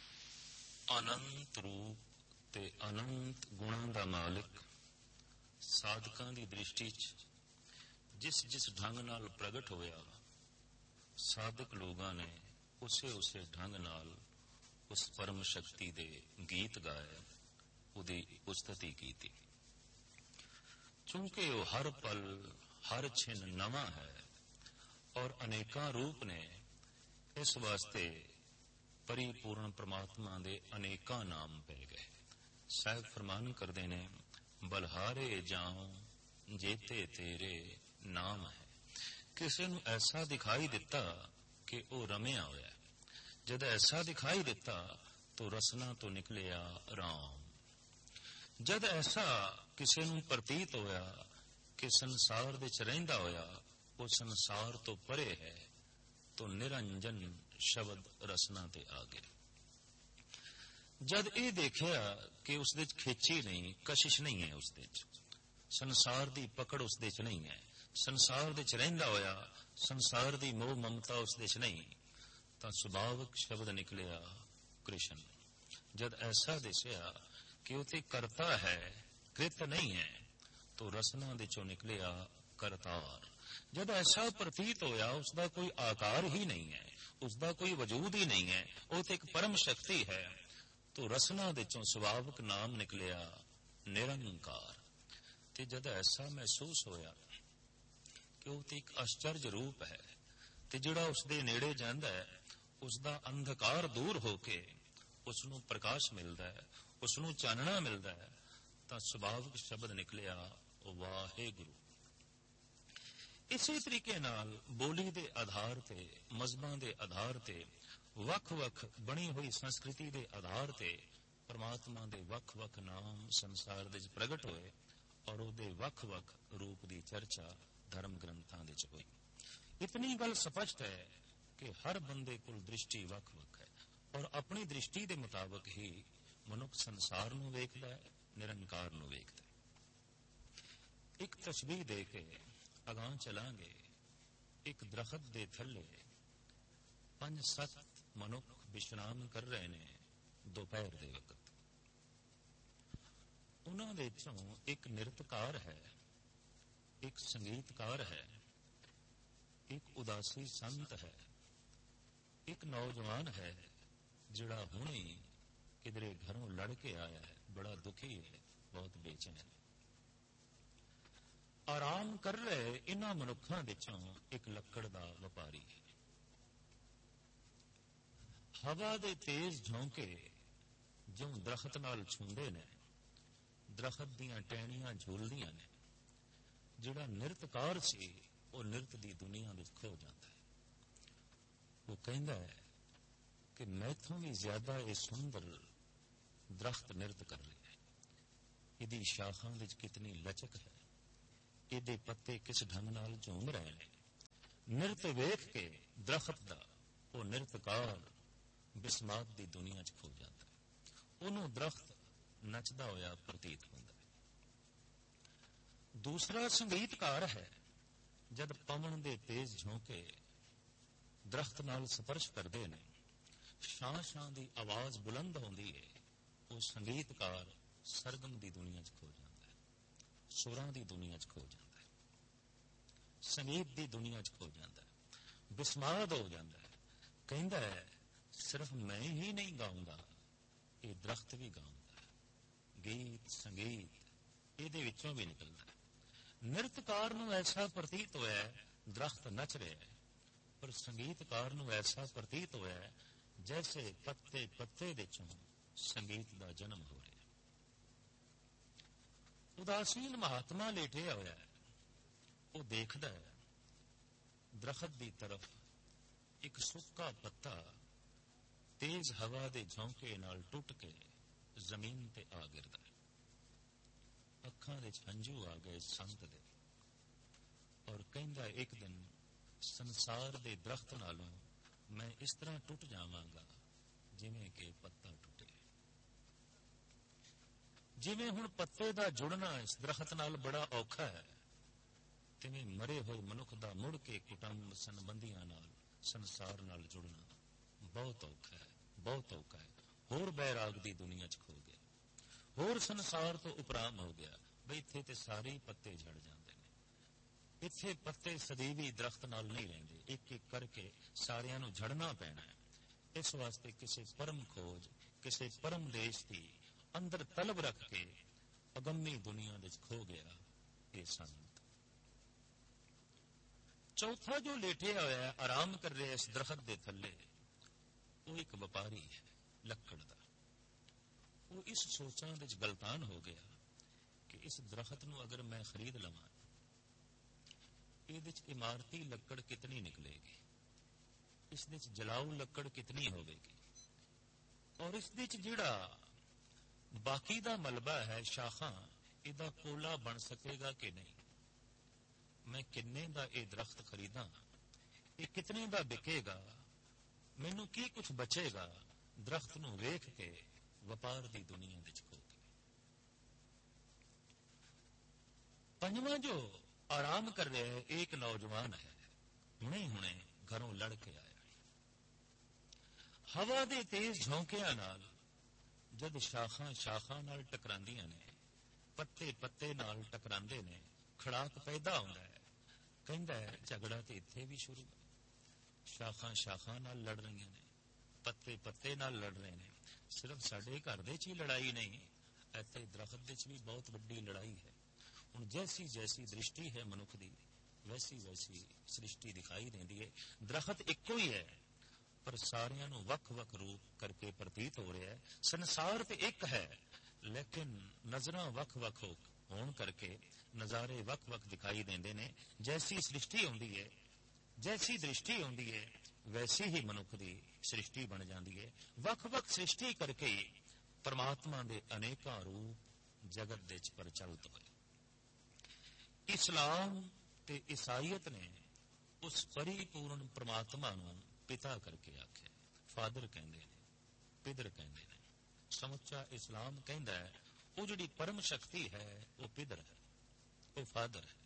अनंत रूप ते अनंत गुणां दा मालिक साधकां दी दृष्टि च जिस जिस ढंग नाल प्रगट होया, साधक लोगां ने उसे उसे ढंग नाल उस परम शक्ति दे गीत गाए, उदी उस्तति कीती। चूंकि वो हर पल हर छिन नवा है और अनेका रूप ने, इस वास्ते परिपूर्ण परमात्मा दे अनेका नाम पै गए। साहब फरमान करते ने, बलहारे जाऊं जेते तेरे नाम है। किसी नूं ऐसा दिखाई दिता कि वो रमिया होया, जद ऐसा दिखाई दिता तो रसना तो निकलिया राम। जद ऐसा किसी नूं प्रतीत होया कि संसार दे च रहिंदा होया वो संसार तो परे है, तो निरंजन शब्द रसना ते आ गया। जद ये देखिया कि उस दे च खिची नहीं, कशिश नहीं है, उस दे च संसार दी पकड़ उस दे च नहीं है, संसार दे च रहिंदा होया संसार दी मोह ममता उस दे च नहीं, तां सुभाविक शब्द निकलिया कृष्ण। जद ऐसा दिसिया कि उते करता है कृत नहीं है, तो रसना दे चो निकलिया करतार। जब ऐसा प्रतीत होया उसका कोई आकार ही नहीं है, उसका कोई वजूद ही नहीं है, वो तो एक परम शक्ति है, तो रसना दे चो सुभाविक नाम निकलिया निरंकार। ते जब ऐसा महसूस होया कि वो तो एक आश्चर्य रूप है, ते जिहड़ा उसदे नेड़े जांदा है उसका अंधकार दूर होके उसनूं प्रकाश मिलता है, उसनूं चानना मिलता है, तो सुभाविक शब्द निकलिया वाहेगुरु। इसी तरीके नाल बोली दे आधार ते, मजहबां दे आधार ते, वख वख बनी हुई संस्कृति दे आधार ते परमात्मा दे वख वख नाम संसार दे प्रगट होए और उहदे वख वख रूप की चर्चा धर्म ग्रंथां दे च होई। इतनी गल स्पष्ट है कि हर बंदे कोल दृष्टि वख वख है और अपनी दृष्टि के मुताबिक ही मनुख संसार नूं वेखदा है, निरंकार नूं वेखदा है। एक तस्वीर दे के अगां चलांगे। एक दरखत दे थल्ले पंज सत्त मनुख विश्राम कर रहे ने दोपहर दे वक्त। उन्हां दे चों एक नृत्यकार है, एक संगीतकार है, एक उदासी संत है, एक नौजवान है जिहड़ा हुणे किधरे घरों लड़ के आया है, बड़ा दुखी है, बहुत बेचैन है। आराम कर रहे इन्हां मनुखां विचों एक लक्कड़ दा व्यापारी है। हवा दे तेज झोंके जो दरखत नाल छूंदे ने, दरखत दीयां टहनियां झूलदियां ने। जिहड़ा नृत्यकार सी वो नृत्य दी दुनिया विच खो जाता है। वो कहंदा है कि मैथों भी ज्यादा ये सुंदर दरख्त नृत्य कर रही है, इहदी शाखां विच कितनी लचक है, ਇਹਦੇ ਪੱਤੇ ਕਿਸ ਢੰਗ ਨਾਲ ਝੂਮ ਰਹੇ ਨੇ। ਨਿਰਤ ਵੇਖ ਕੇ ਦਰਖਤ ਦਾ ਉਹ ਨਿਰਤਕਾਰ ਬਿਸਮਾਤ ਦੀ ਦੁਨੀਆ 'ਚ ਖੋ ਜਾਂਦਾ, ਉਹਨੂੰ ਦਰਖਤ ਨੱਚਦਾ ਹੋਇਆ ਪ੍ਰਤੀਤ ਹੁੰਦਾ ਹੈ। ਦੂਸਰਾ ਸੰਗੀਤਕਾਰ ਹੈ, ਜਦ ਪਵਨ ਦੇ ਤੇਜ਼ ਝੋਂਕੇ ਦਰਖਤ ਨਾਲ ਸਪਰਸ਼ ਕਰਦੇ ਨੇ, ਸ਼ਾਂ ਸ਼ਾਂ ਦੀ ਆਵਾਜ਼ ਬੁਲੰਦ ਹੁੰਦੀ ਹੈ, ਉਹ ਸੰਗੀਤਕਾਰ ਸਰਗਮ ਦੀ ਦੁਨੀਆ 'ਚ ਖੋ ਜਾਂਦਾ ਹੈ, ਸੁਰਾਂ ਦੀ ਦੁਨੀਆ 'ਚ ਖੋ ਜਾਂਦਾ ਹੈ, ਸੰਗੀਤ ਦੀ ਦੁਨੀਆ 'ਚ ਖੋ ਜਾਂਦਾ ਹੈ, ਬਿਸਮਾਦ ਹੋ ਜਾਂਦਾ ਹੈ। ਕਹਿੰਦਾ ਹੈ ਸਿਰਫ ਮੈਂ ਹੀ ਨਹੀਂ ਗਾਉਂਦਾ, ਇਹ ਦਰਖਤ ਵੀ ਗਾਉਂਦਾ ਹੈ, ਗੀਤ ਸੰਗੀਤ ਇਹਦੇ ਵਿੱਚੋਂ ਵੀ ਨਿਕਲਦਾ ਹੈ। ਨਿਰਤਕਾਰ ਨੂੰ ਐਸਾ ਪ੍ਰਤੀਤ ਹੋਇਆ ਦਰਖਤ ਨੱਚ ਰਿਹਾ ਹੈ, ਪਰ ਸੰਗੀਤਕਾਰ ਨੂੰ ਐਸਾ ਪ੍ਰਤੀਤ ਹੋਇਆ ਜੈਸੇ ਪੱਤੇ ਪੱਤੇ ਦੇ ਚੋਂ ਸੰਗੀਤ ਦਾ ਜਨਮ ਹੋ ਰਿਹਾ। ਉਦਾਸੀਨ ਮਹਾਤਮਾ ਲੇਟਿਆ ਹੋਇਆ ਹੈ, ਉਹ ਦੇਖਦਾ ਹੈ ਦਰਖਤ ਦੀ ਤਰਫ ਇੱਕ ਸੁੱਕਾ ਪੱਤਾ ਤੇਜ਼ ਹਵਾ ਦੇ ਝੋਂਕੇ ਨਾਲ ਟੁੱਟ ਕੇ ਜ਼ਮੀਨ ਤੇ ਆ ਗਿਰਦਾ ਹੈ। ਅੱਖਾਂ ਦੇ ਹੰਝੂ ਆ ਗਏ ਸੰਤ ਦੇ, ਔਰ ਕਹਿੰਦਾ ਇੱਕ ਦਿਨ ਸੰਸਾਰ ਦੇ ਦਰਖਤ ਨਾਲੋਂ ਮੈਂ ਇਸ ਤਰ੍ਹਾਂ ਟੁੱਟ ਜਾਵਾਂਗਾ ਜਿਵੇਂ ਕਿ ਪੱਤਾ ਟੁੱਟੇ। ਜਿਵੇਂ ਹੁਣ ਪੱਤੇ ਦਾ ਜੁੜਨਾ ਇਸ ਦਰਖਤ ਨਾਲ ਬੜਾ ਔਖਾ ਹੈ, ਤਿਵੇਂ ਮਰੇ ਹੋਏ ਮਨੁੱਖ ਦਾ ਮੁੜ ਕੇ ਕੁਟੰਬ ਸੰਬੰਧੀਆਂ ਨਾਲ ਸੰਸਾਰ ਨਾਲ ਜੁੜਨਾ ਬਹੁਤ ਔਖਾ ਹੈ, ਬਹੁਤ ਔਖਾ ਹੈ। ਹੋਰ ਬੈਰਾਗ ਦੀ ਦੁਨੀਆ 'ਚ ਖੋ ਗਿਆ, ਹੋਰ ਸੰਸਾਰ ਤੋਂ ਉਪਰਾਮ ਹੋ ਗਿਆ। ਬਈ ਇੱਥੇ ਤੇ ਸਾਰੇ ਹੀ ਪੱਤੇ ਝੜ ਜਾਂਦੇ ਨੇ, ਇੱਥੇ ਪੱਤੇ ਸਦੀਵੀ ਦਰਖਤ ਨਾਲ ਨਹੀਂ ਰਹਿੰਦੇ, ਇੱਕ ਇੱਕ ਕਰਕੇ ਸਾਰਿਆਂ ਨੂੰ ਝੜਨਾ ਪੈਣਾ ਹੈ। ਇਸ ਵਾਸਤੇ ਕਿਸੇ ਪਰਮ ਖੋਜ, ਕਿਸੇ ਪਰਮ ਦੇਸ਼ ਦੀ ਅੰਦਰ ਤਲਬ ਰੱਖ ਕੇ ਅਗੰਮੀ ਦੁਨੀਆ ਦੇ ਵਿੱਚ ਖੋ ਗਿਆ ਇਹ ਸੰਤ। ਚੌਥਾ ਜੋ ਲੇਟਿਆ ਹੋਇਆ ਆਰਾਮ ਕਰ ਰਿਹਾ ਇਸ ਦਰਖਤ ਦੇ ਥੱਲੇ, ਉਹ ਇੱਕ ਵਪਾਰੀ ਹੈ ਲੱਕੜ ਦਾ। ਉਹ ਇਸ ਸੋਚਾਂ ਵਿੱਚ ਗਲਤਾਨ ਹੋ ਗਿਆ ਕਿ ਇਸ ਦਰਖਤ ਨੂੰ ਅਗਰ ਮੈਂ ਖਰੀਦ ਲਵਾਂ, ਇਹਦੇ ਵਿੱਚ ਇਮਾਰਤੀ ਲੱਕੜ ਕਿਤਨੀ ਨਿਕਲੇਗੀ, ਇਸ ਵਿੱਚ ਜਲਾਊ ਲੱਕੜ ਕਿਤਨੀ ਹੋਵੇਗੀ, ਔਰ ਇਸ ਵਿੱਚ ਜਿਹੜਾ ਬਾਕੀ ਦਾ ਮਲਬਾ ਹੈ ਸ਼ਾਖਾਂ, ਇਹਦਾ ਕੋਲਾ ਬਣ ਸਕੇਗਾ ਕਿ ਨਹੀਂ। ਮੈਂ ਕਿੰਨੇ ਦਾ ਇਹ ਦਰਖਤ ਖਰੀਦਾਂ, ਇਹ ਕਿਤਨੇ ਦਾ ਵਿਕੇਗਾ, ਮੈਨੂੰ ਕੀ ਕੁਝ ਬਚੇਗਾ। ਦਰਖਤ ਨੂੰ ਵੇਖ ਕੇ ਵਪਾਰ ਦੀ ਦੁਨੀਆ ਵਿੱਚ ਖੋ ਗਏ। ਪੰਜਵਾਂ ਜੋ ਆਰਾਮ ਕਰ ਰਿਹਾ ਹੈ, ਇੱਕ ਨੌਜਵਾਨ ਹੈ, ਹੁਣੇ ਹੁਣੇ ਘਰੋਂ ਲੜ ਕੇ ਆਇਆ। ਹਵਾ ਦੇ ਤੇਜ਼ ਝੋਂਕਿਆਂ ਨਾਲ ਜਦ ਸ਼ਾਖਾਂ ਸ਼ਾਖਾਂ ਨਾਲ ਟਕਰਾਂਦੀਆਂ ਨੇ, ਪੱਤੇ ਪੱਤੇ ਨਾਲ ਟਕਰਾਂਦੇ ਨੇ, ਖੜਾਕ ਪੈਦਾ ਹੁੰਦਾ ਹੈ। ਕਹਿੰਦਾ ਹੈ ਝਗੜਾ ਤੇ ਇੱਥੇ ਵੀ ਸ਼ੁਰੂ ਹੈ, ਸ਼ਾਖਾਂ ਸ਼ਾਖਾਂ ਨਾਲ ਲੜ ਰਹੀਆਂ ਨੇ, ਪੱਤੇ ਪੱਤੇ ਨਾਲ ਲੜ ਰਹੇ ਨੇ। ਸਿਰਫ ਸਾਡੇ ਘਰ ਦੇ 'ਚ ਹੀ ਲੜਾਈ ਨਹੀਂ, ਇੱਥੇ ਦਰਖਤ ਦੇ 'ਚ ਵੀ ਬਹੁਤ ਵੱਡੀ ਲੜਾਈ ਹੈ। ਹੁਣ ਜੈਸੀ ਜੈਸੀ ਦ੍ਰਿਸ਼ਟੀ ਹੈ ਮਨੁੱਖ ਦੀ, ਵੈਸੀ ਵੈਸੀ ਸ੍ਰਿਸ਼ਟੀ ਦਿਖਾਈ ਦਿੰਦੀ ਹੈ। ਦਰਖਤ ਇੱਕੋ ਹੀ ਹੈ, ਪਰ ਸਾਰਿਆਂ ਨੂੰ ਵੱਖ ਵੱਖ ਰੂਪ ਕਰਕੇ ਪ੍ਰਤੀਤ ਹੋ ਰਿਹਾ ਹੈ। ਸੰਸਾਰ ਤੇ ਇੱਕ ਹੈ, ਲੇਕਿਨ ਨਜ਼ਰਾਂ ਵੱਖ ਵੱਖ ਹੋਣ ਕਰਕੇ ਨਜ਼ਾਰੇ ਵੱਖ ਵੱਖ ਦਿਖਾਈ ਦਿੰਦੇ ਨੇ। ਜੈਸੀ ਸ੍ਰਿਸ਼ਟੀ ਹੁੰਦੀ ਹੈ, ਜੈਸੀ ਦ੍ਰਿਸ਼ਟੀ ਹੁੰਦੀ ਹੈ, ਵੈਸੀ ਹੀ ਮਨੁੱਖ ਦੀ ਸ੍ਰਿਸ਼ਟੀ ਬਣ ਜਾਂਦੀ ਹੈ। ਵੱਖ ਵੱਖ ਸ੍ਰਿਸ਼ਟੀ ਕਰਕੇ ਪਰਮਾਤਮਾ ਦੇ ਅਨੇਕਾਂ ਰੂਪ ਜਗਤ ਦੇ ਵਿੱਚ ਪ੍ਰਚਲਿਤ ਹੋਏ। ਇਸਲਾਮ ਤੇ ਈਸਾਈਅਤ ਨੇ ਉਸ ਪਰਿਪੂਰਨ ਪਰਮਾਤਮਾ ਨੂੰ ਪਿਤਾ ਕਰਕੇ ਆਖਿਆ, ਫਾਦਰ ਕਹਿੰਦੇ ਨੇ, ਪਿਦਰ ਕਹਿੰਦੇ ਨੇ। ਸਮੁੱਚਾ ਇਸਲਾਮ ਕਹਿੰਦਾ ਹੈ ਉਹ ਜਿਹੜੀ ਪਰਮ ਸ਼ਕਤੀ ਹੈ ਉਹ ਪਿਦਰ ਹੈ, ਉਹ ਫਾਦਰ ਹੈ।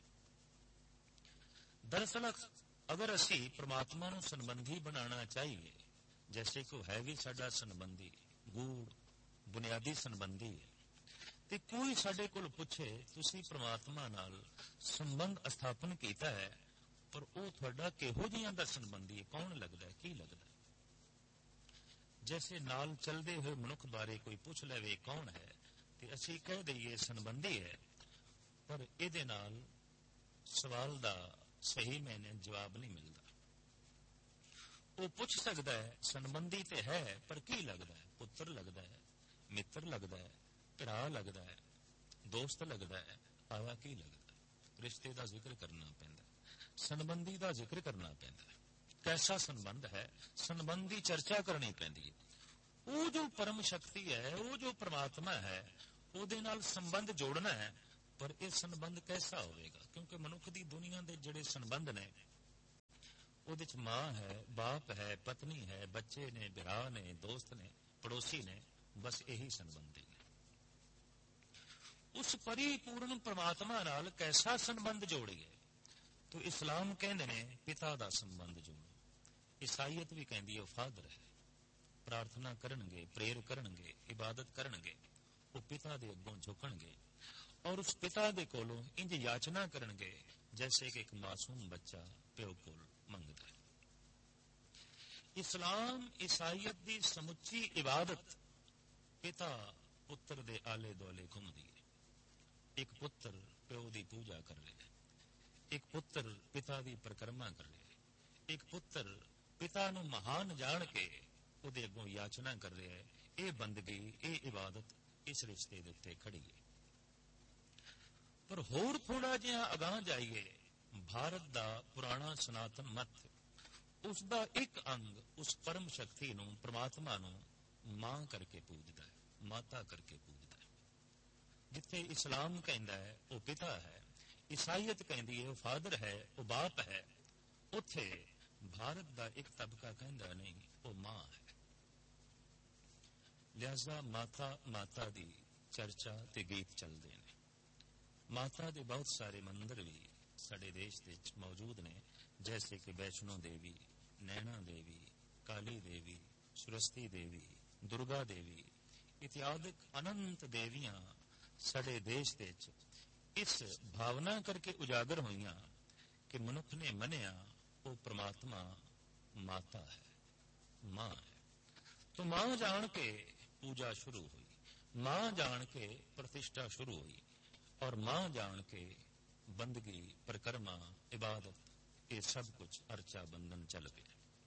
ਦਰਅਸਲ ਅਗਰ ਅਸੀਂ ਪਰਮਾਤਮਾ ਨੂੰ ਸੰਬੰਧੀ ਬਣਾਉਣਾ ਚਾਹੀਏ, ਜੈਸੇ ਕਿ ਹੈ ਵੀ ਸਾਡਾ ਸੰਬੰਧੀ, ਗੂੜ ਬੁਨਿਆਦੀ ਸੰਬੰਧੀ ਹੈ, ਤੇ ਕੋਈ ਸਾਡੇ ਕੋਲ ਪੁੱਛੇ ਤੁਸੀਂ ਪਰਮਾਤਮਾ ਨਾਲ ਸੰਬੰਧ ਸਥਾਪਨ ਕੀਤਾ ਹੈ, ਪਰ ਉਹ ਤੁਹਾਡਾ ਕਿਹੋ ਜਿਹਾ ਦਾ ਸੰਬੰਧੀ ਹੈ, ਕੌਣ ਲੱਗਦਾ ਹੈ, ਕੀ ਲੱਗਦਾ ਹੈ। ਜੈਸੇ ਨਾਲ ਚਲਦੇ ਹੋਏ ਮਨੁੱਖ ਬਾਰੇ ਕੋਈ ਪੁੱਛ ਲਵੇ ਕੌਣ ਹੈ, ਤੇ ਅਸੀਂ ਕਹਿ ਦਈਏ ਸੰਬੰਧੀ ਹੈ, ਪਰ ਇਹਦੇ ਨਾਲ ਸਵਾਲ ਦਾ ਸਹੀ ਮੈਨੇ ਜਵਾਬ ਨਹੀਂ ਮਿਲਦਾ। ਉਹ ਪੁੱਛ ਸਕਦਾ ਹੈ ਸੰਬੰਧੀ ਤੇ ਹੈ, ਪਰ ਕੀ ਲੱਗਦਾ ਹੈ, ਪੁੱਤਰ ਲੱਗਦਾ ਹੈ, ਮਿੱਤਰ ਲੱਗਦਾ ਹੈ, ਭਰਾ ਲੱਗਦਾ ਹੈ, ਦੋਸਤ ਲੱਗਦਾ ਹੈ, ਆਵਾ ਕੀ ਲੱਗਦਾ ਹੈ। ਰਿਸ਼ਤੇ ਦਾ ਜ਼ਿਕਰ ਕਰਨਾ ਪੈਂਦਾ, ਸੰਬੰਧੀ ਦਾ ਜ਼ਿਕਰ ਕਰਨਾ ਪੈਂਦਾ। ਕੈਸਾ ਸੰਬੰਧ ਹੈ, ਸੰਬੰਧ ਦੀ ਚਰਚਾ ਕਰਨੀ ਪੈਂਦੀ ਹੈ। ਉਹ ਜੋ ਪਰਮ ਸ਼ਕਤੀ ਹੈ, ਉਹ ਜੋ ਪਰਮਾਤਮਾ ਹੈ, ਉਹਦੇ ਨਾਲ ਸੰਬੰਧ ਜੋੜਨਾ ਹੈ, पर यह संबंध कैसा होगा? क्योंकि मनुख की दुनिया के जिहड़े संबंध ने ਉਹਦੇ ਚ मां है, बाप है, पत्नी है, बच्चे ने, भरा ने, दोस्त ने, पड़ोसी ने, बस यही संबंधी ने। उस परिपूर्ण परमात्मा नाल कैसा संबंध जोड़िए? तो इस्लाम कहते ने पिता का संबंध जोड़ो, ईसाईयत भी कहती है फादर है। प्रार्थना करनगे, प्रेयर करनगे, इबादत करनगे, वो पिता दे अगों झुकणगे और उस पिता दे कोलों इंज याचना करनगे जैसे कि एक मासूम बच्चा प्यो कोल मंगदा है। इस्लाम ईसाईयत की समुची इबादत पिता पुत्र दे आले दुआले घूमदी है। एक पुत्र प्यो की पूजा कर रहा है, एक पुत्र पिता की परिक्रमा कर रहा है, एक पुत्र पिता नूं महान जान के उहदे अगों याचना कर रहा है। ये बंदगी, ये इबादत इस रिश्ते दे उत्ते खड़ी है। पर होर थोड़ा जिहा अगां जाइए, भारत का पुराना सनातन मत उसका एक अंग उस परम शक्ति नूं, परमात्मा नूं मां करके पूजदा है, माता करके पूजदा है। जिथे इस्लाम कहता है वह पिता है, ईसाईयत कहती है वह फादर है, वह बाप है, उथे भारत का एक तबका कहता नहीं वह मां है। लिहाजा माता माता की चर्चा ते गीत चलते हैं। माता के बहुत सारे मंदिर भी साडे देश दे मौजूद ने, जैसे कि वैष्णो देवी, नैना देवी, काली देवी, सुरस्ती देवी, दुर्गा देवी इत्यादि अनंत देवियां साडे देश दे इस भावना करके उजागर हुईयां कि मनुख ने मनिया वो परमात्मा माता है, मां है। तो मां जान के पूजा शुरू हुई, मां जान के प्रतिष्ठा शुरू हुई और मां जान के बंदगी, परिक्रमा, इबादत ये सब कुछ अर्चा बंधन चल गया।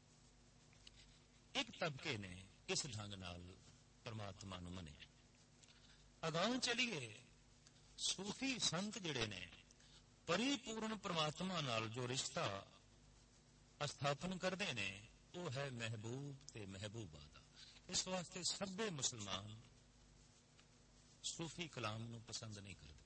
एक तबके ने इस ढंग नाल परमात्मा नूं मनिया। अगां चलिए, सूफी संत जिहड़े ने परिपूर्ण परमात्मा नाल जो रिश्ता स्थापन करते ने वो है महबूब ते महबूबा दा। इस वास्ते सभे मुसलमान सूफी कलाम नूं पसंद नहीं करते।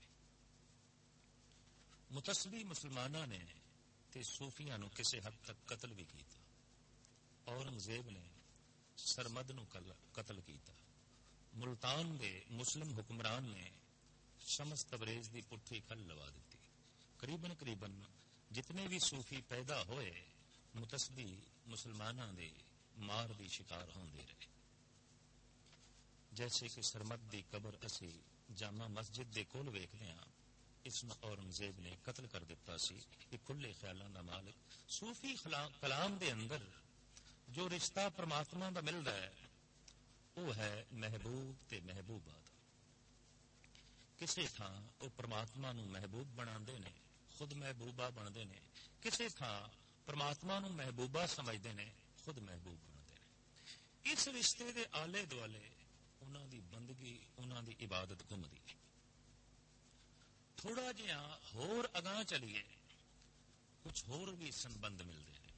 मुतसबी मुसलमाना ने ते सूफिया नूं किसी हद तक कतल भी किया। औरंगजेब ने सरमद नूं कतल किया। मुल्तान दे मुस्लिम हुक्मरान ने शमस तबरेज की पुट्ठी खल लवा दी। करीबन करीबन जितने भी सूफी पैदा होए मुतसबी मुसलमाना दे मार की शिकार होंदे रहे। जैसे कि सरमद की कबर असी जामा मस्जिद के कोल वेखते हैं, इसमें औरंगजेब ने कतल कर दिता सी। एक खुले ख्यालों का मालिक। सूफी कलाम के अंदर जो रिश्ता परमात्मा का मिलता है वो है महबूब ते महबूबा दा। किसी थां वो परमात्मा नूं महबूब बनाते ने, खुद महबूबा बनते ने। किसी थां परमात्मा नूं महबूबा समझते ने, खुद महबूब बनते ने। इस रिश्ते के आले दुआले उन्हां दी बंदगी, उन्हां दी इबादत घुमदी है। थोड़ा जिहा होर अगां चलिए, कुछ होर भी संबंध मिलते हैं।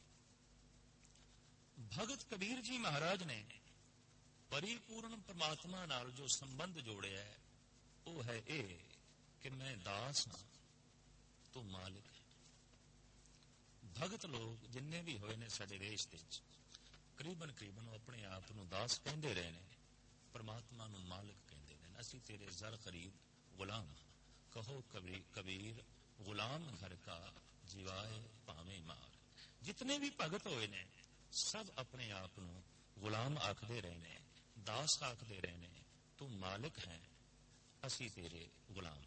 भगत कबीर जी महाराज ने परिपूर्ण परमात्मा नाल जो संबंध जोड़िया है वो है ये कि मैं दास हाँ तो मालिक है। भगत लोग जिन्ने भी होए ने साडे देश दे करीबन करीबन अपने आप नूं दास कहंदे रहे ने, परमात्मा नूं मालिक कहंदे ने। असीं तेरे जर खरीद गुलाम कहो कबीर कबीर गुलाम घर का जीवाए भावे मार। जितने भी भगत होए ने सब अपने आप नूं गुलाम आखदे रहे ने, दास आखदे रहे ने। तू मालिक है, असी तेरे गुलाम।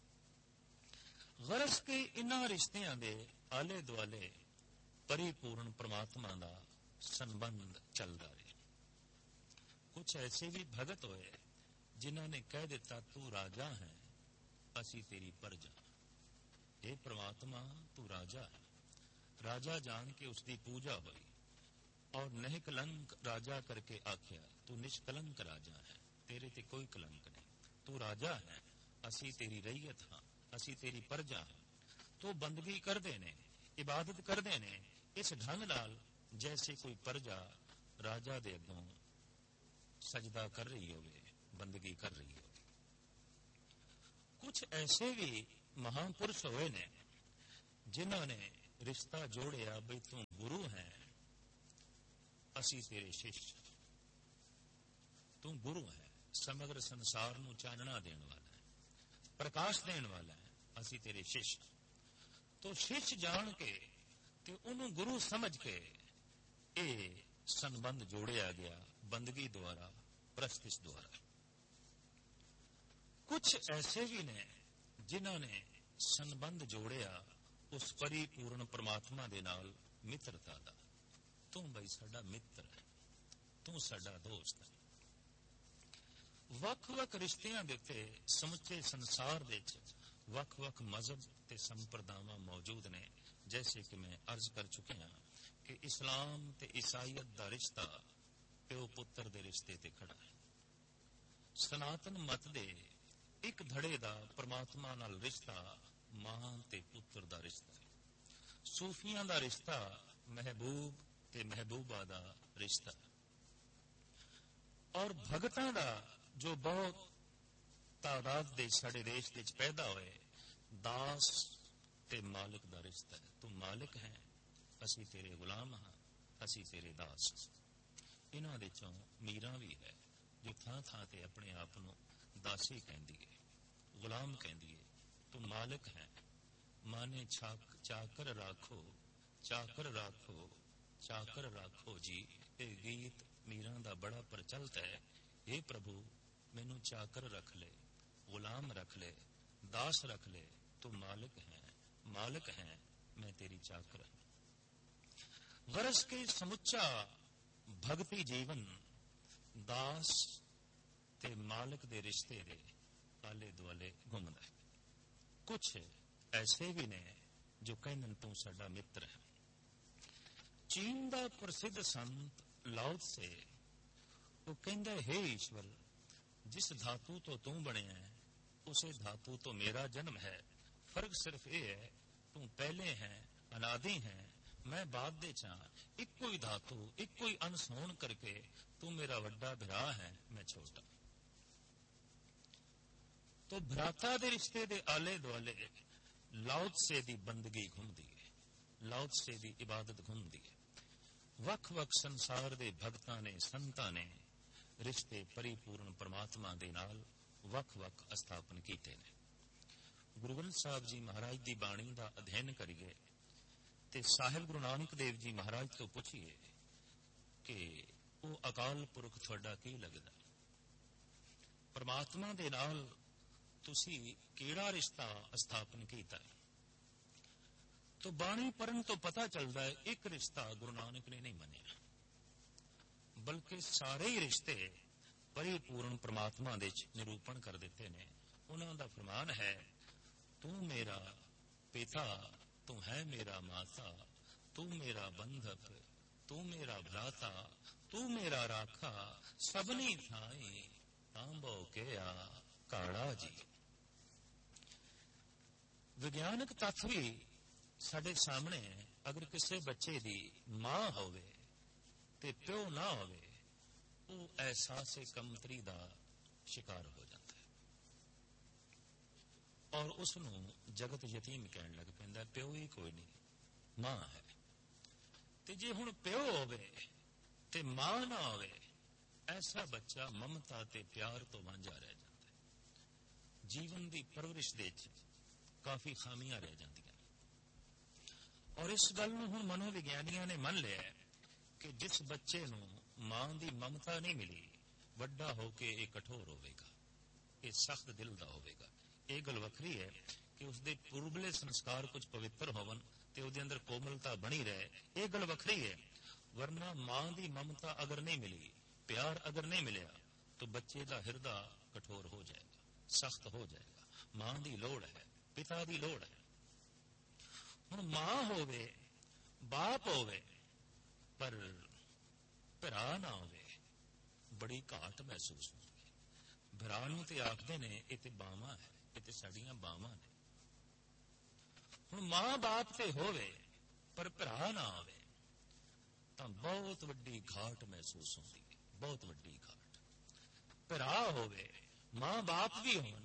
गरज के इन्हां रिश्तियां दे आले दुआले परिपूर्ण परमात्मा का संबंध चलता रहे। कुछ ऐसे भी भगत होए जिन्हां ने कह दिता तू राजा है, असी तेरी प्रजा। हे परमात्मा तू राजा है। राजा जान के उसकी पूजा हुई और निष्कलंक राजा करके आख्या तू निष्कलंक राजा है, तेरे ते कोई कलंक नहीं। तू राजा है, असी तेरी रैयत हाँ, असी तेरी प्रजा हाँ। तो बंदगी करते ने, इबादत करते ने इस ढंग नाल जैसे कोई प्रजा राजा दे अगों सजदा कर रही होवे, बंदगी कर रही होवे। कुछ ऐसे भी महापुरुष होए ने जिन्हां ने रिश्ता जोड़िया बई तू गुरु है, असी तेरे शिष्य। तू गुरु है, समग्र संसार नू चानना देण वाला है, प्रकाश देण वाला है, असी तेरे शिष्य। तो शिष्य जान के ते उन्होंने गुरु समझ के ये संबंध जोड़िया गया बंदगी द्वारा, प्रस्तिश द्वारा। कुछ ऐसे भी ने जिन्हां ने संबंध जोड़िया उस परिपूर्ण परमात्मा दे नाल मित्रता दा। तू बई साडा मित्र है, तू साडा दोस्त है। वख वख रिश्तियां दे ते समुचे संसार दे वख वख मजहब ते संप्रदावां मौजूद ने। जैसे कि मैं अर्ज कर चुके हाँ कि इस्लाम ते ईसाईयत दा रिश्ता प्यो पुत्र दे रिश्ते ते खड़ा है। सनातन मत दे एक धड़े दा परमात्मा नाल रिश्ता मां ते पुत्र दा रिश्ता है। सूफियां दा रिश्ता महबूब ते महबूबा दा रिश्ता है। और भगतां दा जो बहुत तादाद दे साडे देश विच पैदा होए, दास ते मालिक दा रिश्ता है। तू मालिक है, असी तेरे गुलाम हाँ, असी तेरे दास। इन्हां दे चों मीरा भी है जो थां थां ते अपने आप नूं दासी कहंदी है, गुलाम कहंदी है। तू मालिक है, माने छाक चाकर राखो, चाकर राखो, चाकर राखो जी। ये गीत मीरा दा बड़ा प्रचलित है। हे प्रभु मैनू चाकर रख ले, गुलाम रख ले, दास रख ले। तू मालिक है, मालिक है, मैं तेरी चाकर हूं। गरज के समुचा भक्ति जीवन दास ते मालिक दे रिश्ते दे आले दुआले घूमदा है। कुछ ऐसे भी ने जो कहन तू साडा मित्र है। चीन दा प्रसिद्ध संत लाओ से वो कहंदा, हे ईश्वर, जिस धातु तो तू बनिया है उसे धातु तो मेरा जन्म है। फर्क सिर्फ ये है तू पहले है, अनादि है, मैं बाद दे चा। इको ही धातु इको ही अंश होण करके तू मेरा वड्डा भरा है, मैं छोटा। तो भ्राता दे रिश्ते दे आले दुआले लाओ से दी बंदगी घूमदी है, लाओ से दी इबादत घूमदी है। वख वख संसार दे भगतां ने संतां ने रिश्ते परिपूर्ण परमात्मा दे नाल वख वख स्थापन कीते ने। गुरु ग्रंथ साहब जी महाराज दी बाणी दा अध्ययन करिए ते साहिब गुरु नानक देव जी महाराज तो पुछिए कि वो अकाल पुरख तुहाडा की लगदा, परमात्मा दे नाल तुसी केड़ा रिश्ता स्थापन कीता है। तो बाणी पढ़न तो पता चलता है एक रिश्ता गुरु नानक ने नहीं मनिया, बल्कि सारे ही रिश्ते परिपूर्ण परमात्मा दे निरूपण कर देते ने। उन्हां दा फरमान है, तू मेरा पिता, तू है मेरा माता, तू मेरा बंधक, तू मेरा भ्राता, तू मेरा राखा, सबनी थाई तांबो केया काड़ा जी। विज्ञानक तत्व भी साडे सामने अगर किसी बच्चे दी मां होवे ते प्यो ना होवे, वो एहसास कमतरी दा शिकार हो जाता है और उसनू जगत यतीम कहन लग पैंदा। प्यो ही कोई नहीं, मां है। ते जे हुण प्यो होवे ते मां ना होवे, ऐसा बच्चा ममता ते प्यार तो वांझा रह जाता है। जीवन दी परवरिश दे काफी खामियां रह जांदियां। और इस गल नूं हुण मनोविग्यानियां ने मन लिया कि जिस बच्चे नूं मां दी ममता नहीं मिली, वड्डा होके ये कठोर होवेगा, ये सख्त दिल दा होवेगा। ये गल वखरी है कि उसदे पूर्वले संस्कार कुछ पवित्र होवन ते उहदे अंदर कोमलता बनी रहे, ये गल वखरी है। वरना मां दी ममता अगर नहीं मिली, प्यार अगर नहीं मिलिया, तो बच्चे दा हिरदा कठोर हो जाएगा, सख्त हो जाएगा। मां दी लोड़ है, पिता दी लोड़ है। हुण मां होवे, बाप होवे, पर भरा ना होवे, बड़ी घाट महसूस होती है। भरा नूं ते आखदे ने ये ते बावां है, ये ते साडियां बावां ने। हुण मां बाप ते होवे पर भरा ना होवे तां बहुत वड्डी घाट महसूस होती है, बहुत वड्डी घाट। भरा होवे, मां बाप भी होवन,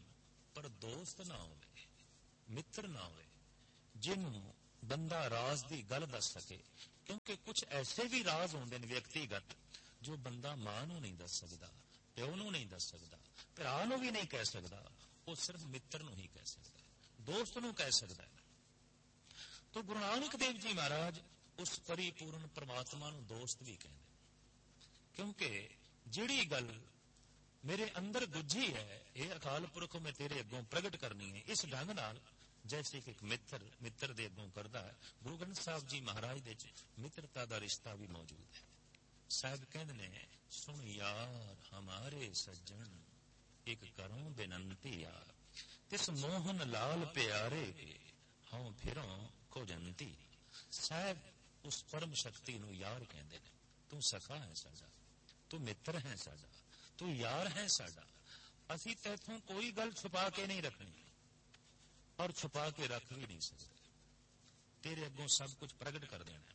ਪਰ ਦੋਸਤ ਨਾ ਹੋਵੇ, ਮਿੱਤਰ ਨਾ ਹੋਵੇ ਜਿਹਨੂੰ ਬੰਦਾ ਰਾਜ਼ ਦੀ ਗੱਲ ਦੱਸ ਸਕੇ। ਕਿਉਂਕਿ ਕੁਝ ਐਸੇ ਵੀ ਰਾਜ਼ ਹੁੰਦੇ ਨੇ ਵਿਅਕਤੀਗਤ ਜੋ ਬੰਦਾ ਮਾਂ ਨੂੰ ਨਹੀਂ ਦੱਸ ਸਕਦਾ, ਪਿਓ ਨੂੰ ਨਹੀਂ ਦੱਸ ਸਕਦਾ, ਭਰਾ ਨੂੰ ਵੀ ਨਹੀਂ ਕਹਿ ਸਕਦਾ, ਉਹ ਸਿਰਫ ਮਿੱਤਰ ਨੂੰ ਹੀ ਕਹਿ ਸਕਦਾ, ਦੋਸਤ ਨੂੰ ਕਹਿ ਸਕਦਾ ਹੈ। ਤੋ ਗੁਰੂ ਨਾਨਕ ਦੇਵ ਜੀ ਮਹਾਰਾਜ ਉਸ ਪਰਿਪੂਰਨ ਪਰਮਾਤਮਾ ਨੂੰ ਦੋਸਤ ਵੀ ਕਹਿੰਦੇ, ਕਿਉਂਕਿ ਜਿਹੜੀ ਗੱਲ ਮੇਰੇ ਅੰਦਰ ਗੁੱਝੀ ਹੈ, ਇਹ ਅਕਾਲ ਪੁਰਖ ਮੈਂ ਤੇਰੇ ਅੱਗੋਂ ਪ੍ਰਗਟ ਕਰਨੀ ਹੈ, ਇਸ ਢੰਗ ਨਾਲ ਜੈਸੇ ਕਿ ਇੱਕ ਮਿੱਤਰ ਮਿੱਤਰ ਦੇ ਅੱਗੋਂ ਕਰਦਾ ਹੈ। ਗੁਰੂ ਗ੍ਰੰਥ ਸਾਹਿਬ ਜੀ ਮਹਾਰਾਜ ਦੇ ਚ ਮਿੱਤਰਤਾ ਦਾ ਰਿਸ਼ਤਾ ਵੀ ਮੌਜੂਦ ਹੈ। ਸਾਹਿਬ ਕਹਿੰਦੇ ਨੇ, ਸੁਣ ਯਾਰ ਹਮਾਰੇ ਸੱਜਣ ਇੱਕ ਕਰੋ ਬੇਨੰਤੀਆ, ਤਿਸ ਮੋਹਨ ਲਾਲ ਪਿਆਰੇ ਹਉ ਫਿਰੋਂ ਖੋਜੰਤੀ। ਸਾਹਿਬ ਉਸ ਪਰਮ ਸ਼ਕਤੀ ਨੂੰ ਯਾਰ ਕਹਿੰਦੇ ਨੇ। ਤੂੰ ਸਖਾ ਹੈ ਸਾਡਾ, ਤੂੰ ਮਿੱਤਰ ਹੈ ਸਾਡਾ, ਤੂੰ ਯਾਰ ਹੈ ਸਾਡਾ। ਅਸੀਂ ਤੈਥੋਂ ਕੋਈ ਗੱਲ ਛੁਪਾ ਕੇ ਨਹੀਂ ਰੱਖਣੀ ਔਰ ਛੁਪਾ ਕੇ ਰੱਖ ਵੀ ਨਹੀਂ ਸਕਦੇ। ਤੇਰੇ ਅੱਗੋਂ ਸਭ ਕੁਝ ਪ੍ਰਗਟ ਕਰ ਦੇਣਾ।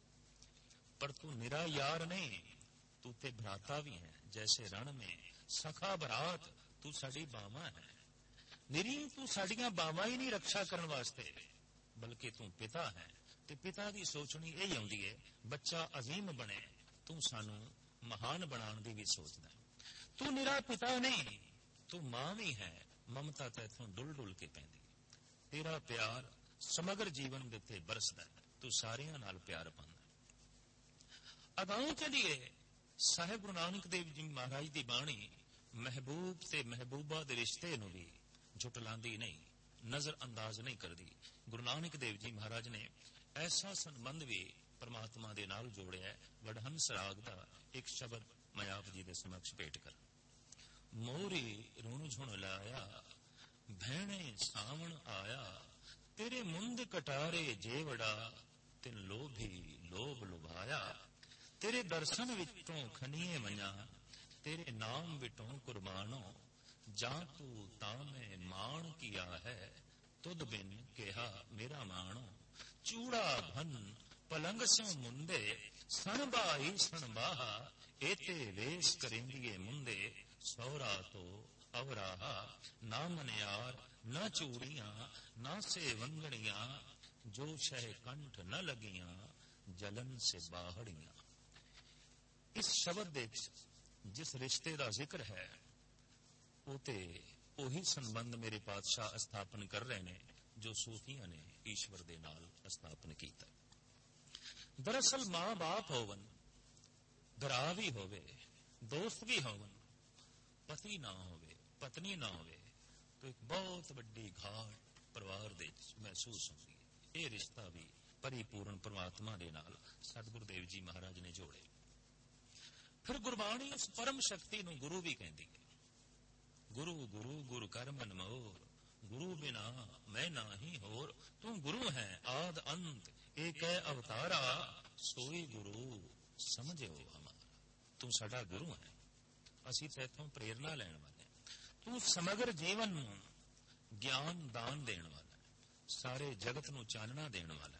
ਪਰ ਤੂੰ ਨਿਰਾ यार नहीं, तू ते भ्राता भी है। जैसे रण में सखा भरात तू साडी बावा है। निरी तू साडियां बावा ही नहीं रक्षा करने वास्ते, बल्कि तू पिता है। ते पिता की सोचनी यही आउंदी है, बच्चा अजीम बने, तू सानू महान बनाने की भी सोचदा है। तू निरा पिता नहीं, तू मां भी है। ममता तैथों डुल डुल के पैंदी। तेरा प्यार समग्र जीवन दे उत्ते बरसदा है। तू सारियां नाल प्यार पांदा। अगाऊं चलिए, साहिब गुरु नानक देव जी महाराज की बाणी महबूब से महबूबा के रिश्ते नूं भी झुटलांदी नहीं, नजर अंदाज नहीं करती। गुरु नानक देव जी महाराज ने ऐसा संबंध भी परमात्मा दे नाल जोड़िया है। वडहंस राग का एक शब्द मैं आप जी के समक्ष भेट कर। मोरी रुण झुण लाया भैणे सावण आया, तेरे मुंद कटारे जेवड़ा तिन लोभी लोभ लुभाया। तेरे दर्शन विचों खनीए मना, तेरे नाम विचों कुर्बानो, जा तू तामे मान किया है, तुद बिन केहा मेरा मानो। चूड़ा भन पलंग सो मुंदे, सन बाई सन बाहा, एते वेश करेंदिए मुंदे, सौरा तो अवराहा। ना मनियार न चूड़ियां ना से वंगड़ियां, जो शह कंठ न लगियां, जलन से बाहड़ियां। इस शब्द दे जिस रिश्ते का जिक्र है, उते ओही संबंध मेरे पातशाह स्थापन कर रहे ने जो सूफियां ने ईश्वर दे नाल स्थापन किया। दरअसल मां बाप होवन, भरा भी होवे, दोस्त भी होवन, पति ना होवे, पत्नी ना होवे, तो एक बहुत बड़ी घाट परिवार दे महसूस होती है। यह रिश्ता भी परिपूर्ण परमात्मा दे नाल सतगुरु देव जी महाराज ने जोड़े। फिर गुरबाणी उस परम शक्ति नूं गुरु भी कहती है। गुरु गुरु गुरु कर मन मोर, गुरु बिना मैं नाही होर। तू गुरु है आद अंत, एक है अवतारा, सोई गुरु समझो हमारा। तू साडा गुरु है, असी तैथों प्रेरणा लैण वाले। तू समग्र जीवन नूं ज्ञान दान देण वाला है, सारे जगत नूं चानना देण वाला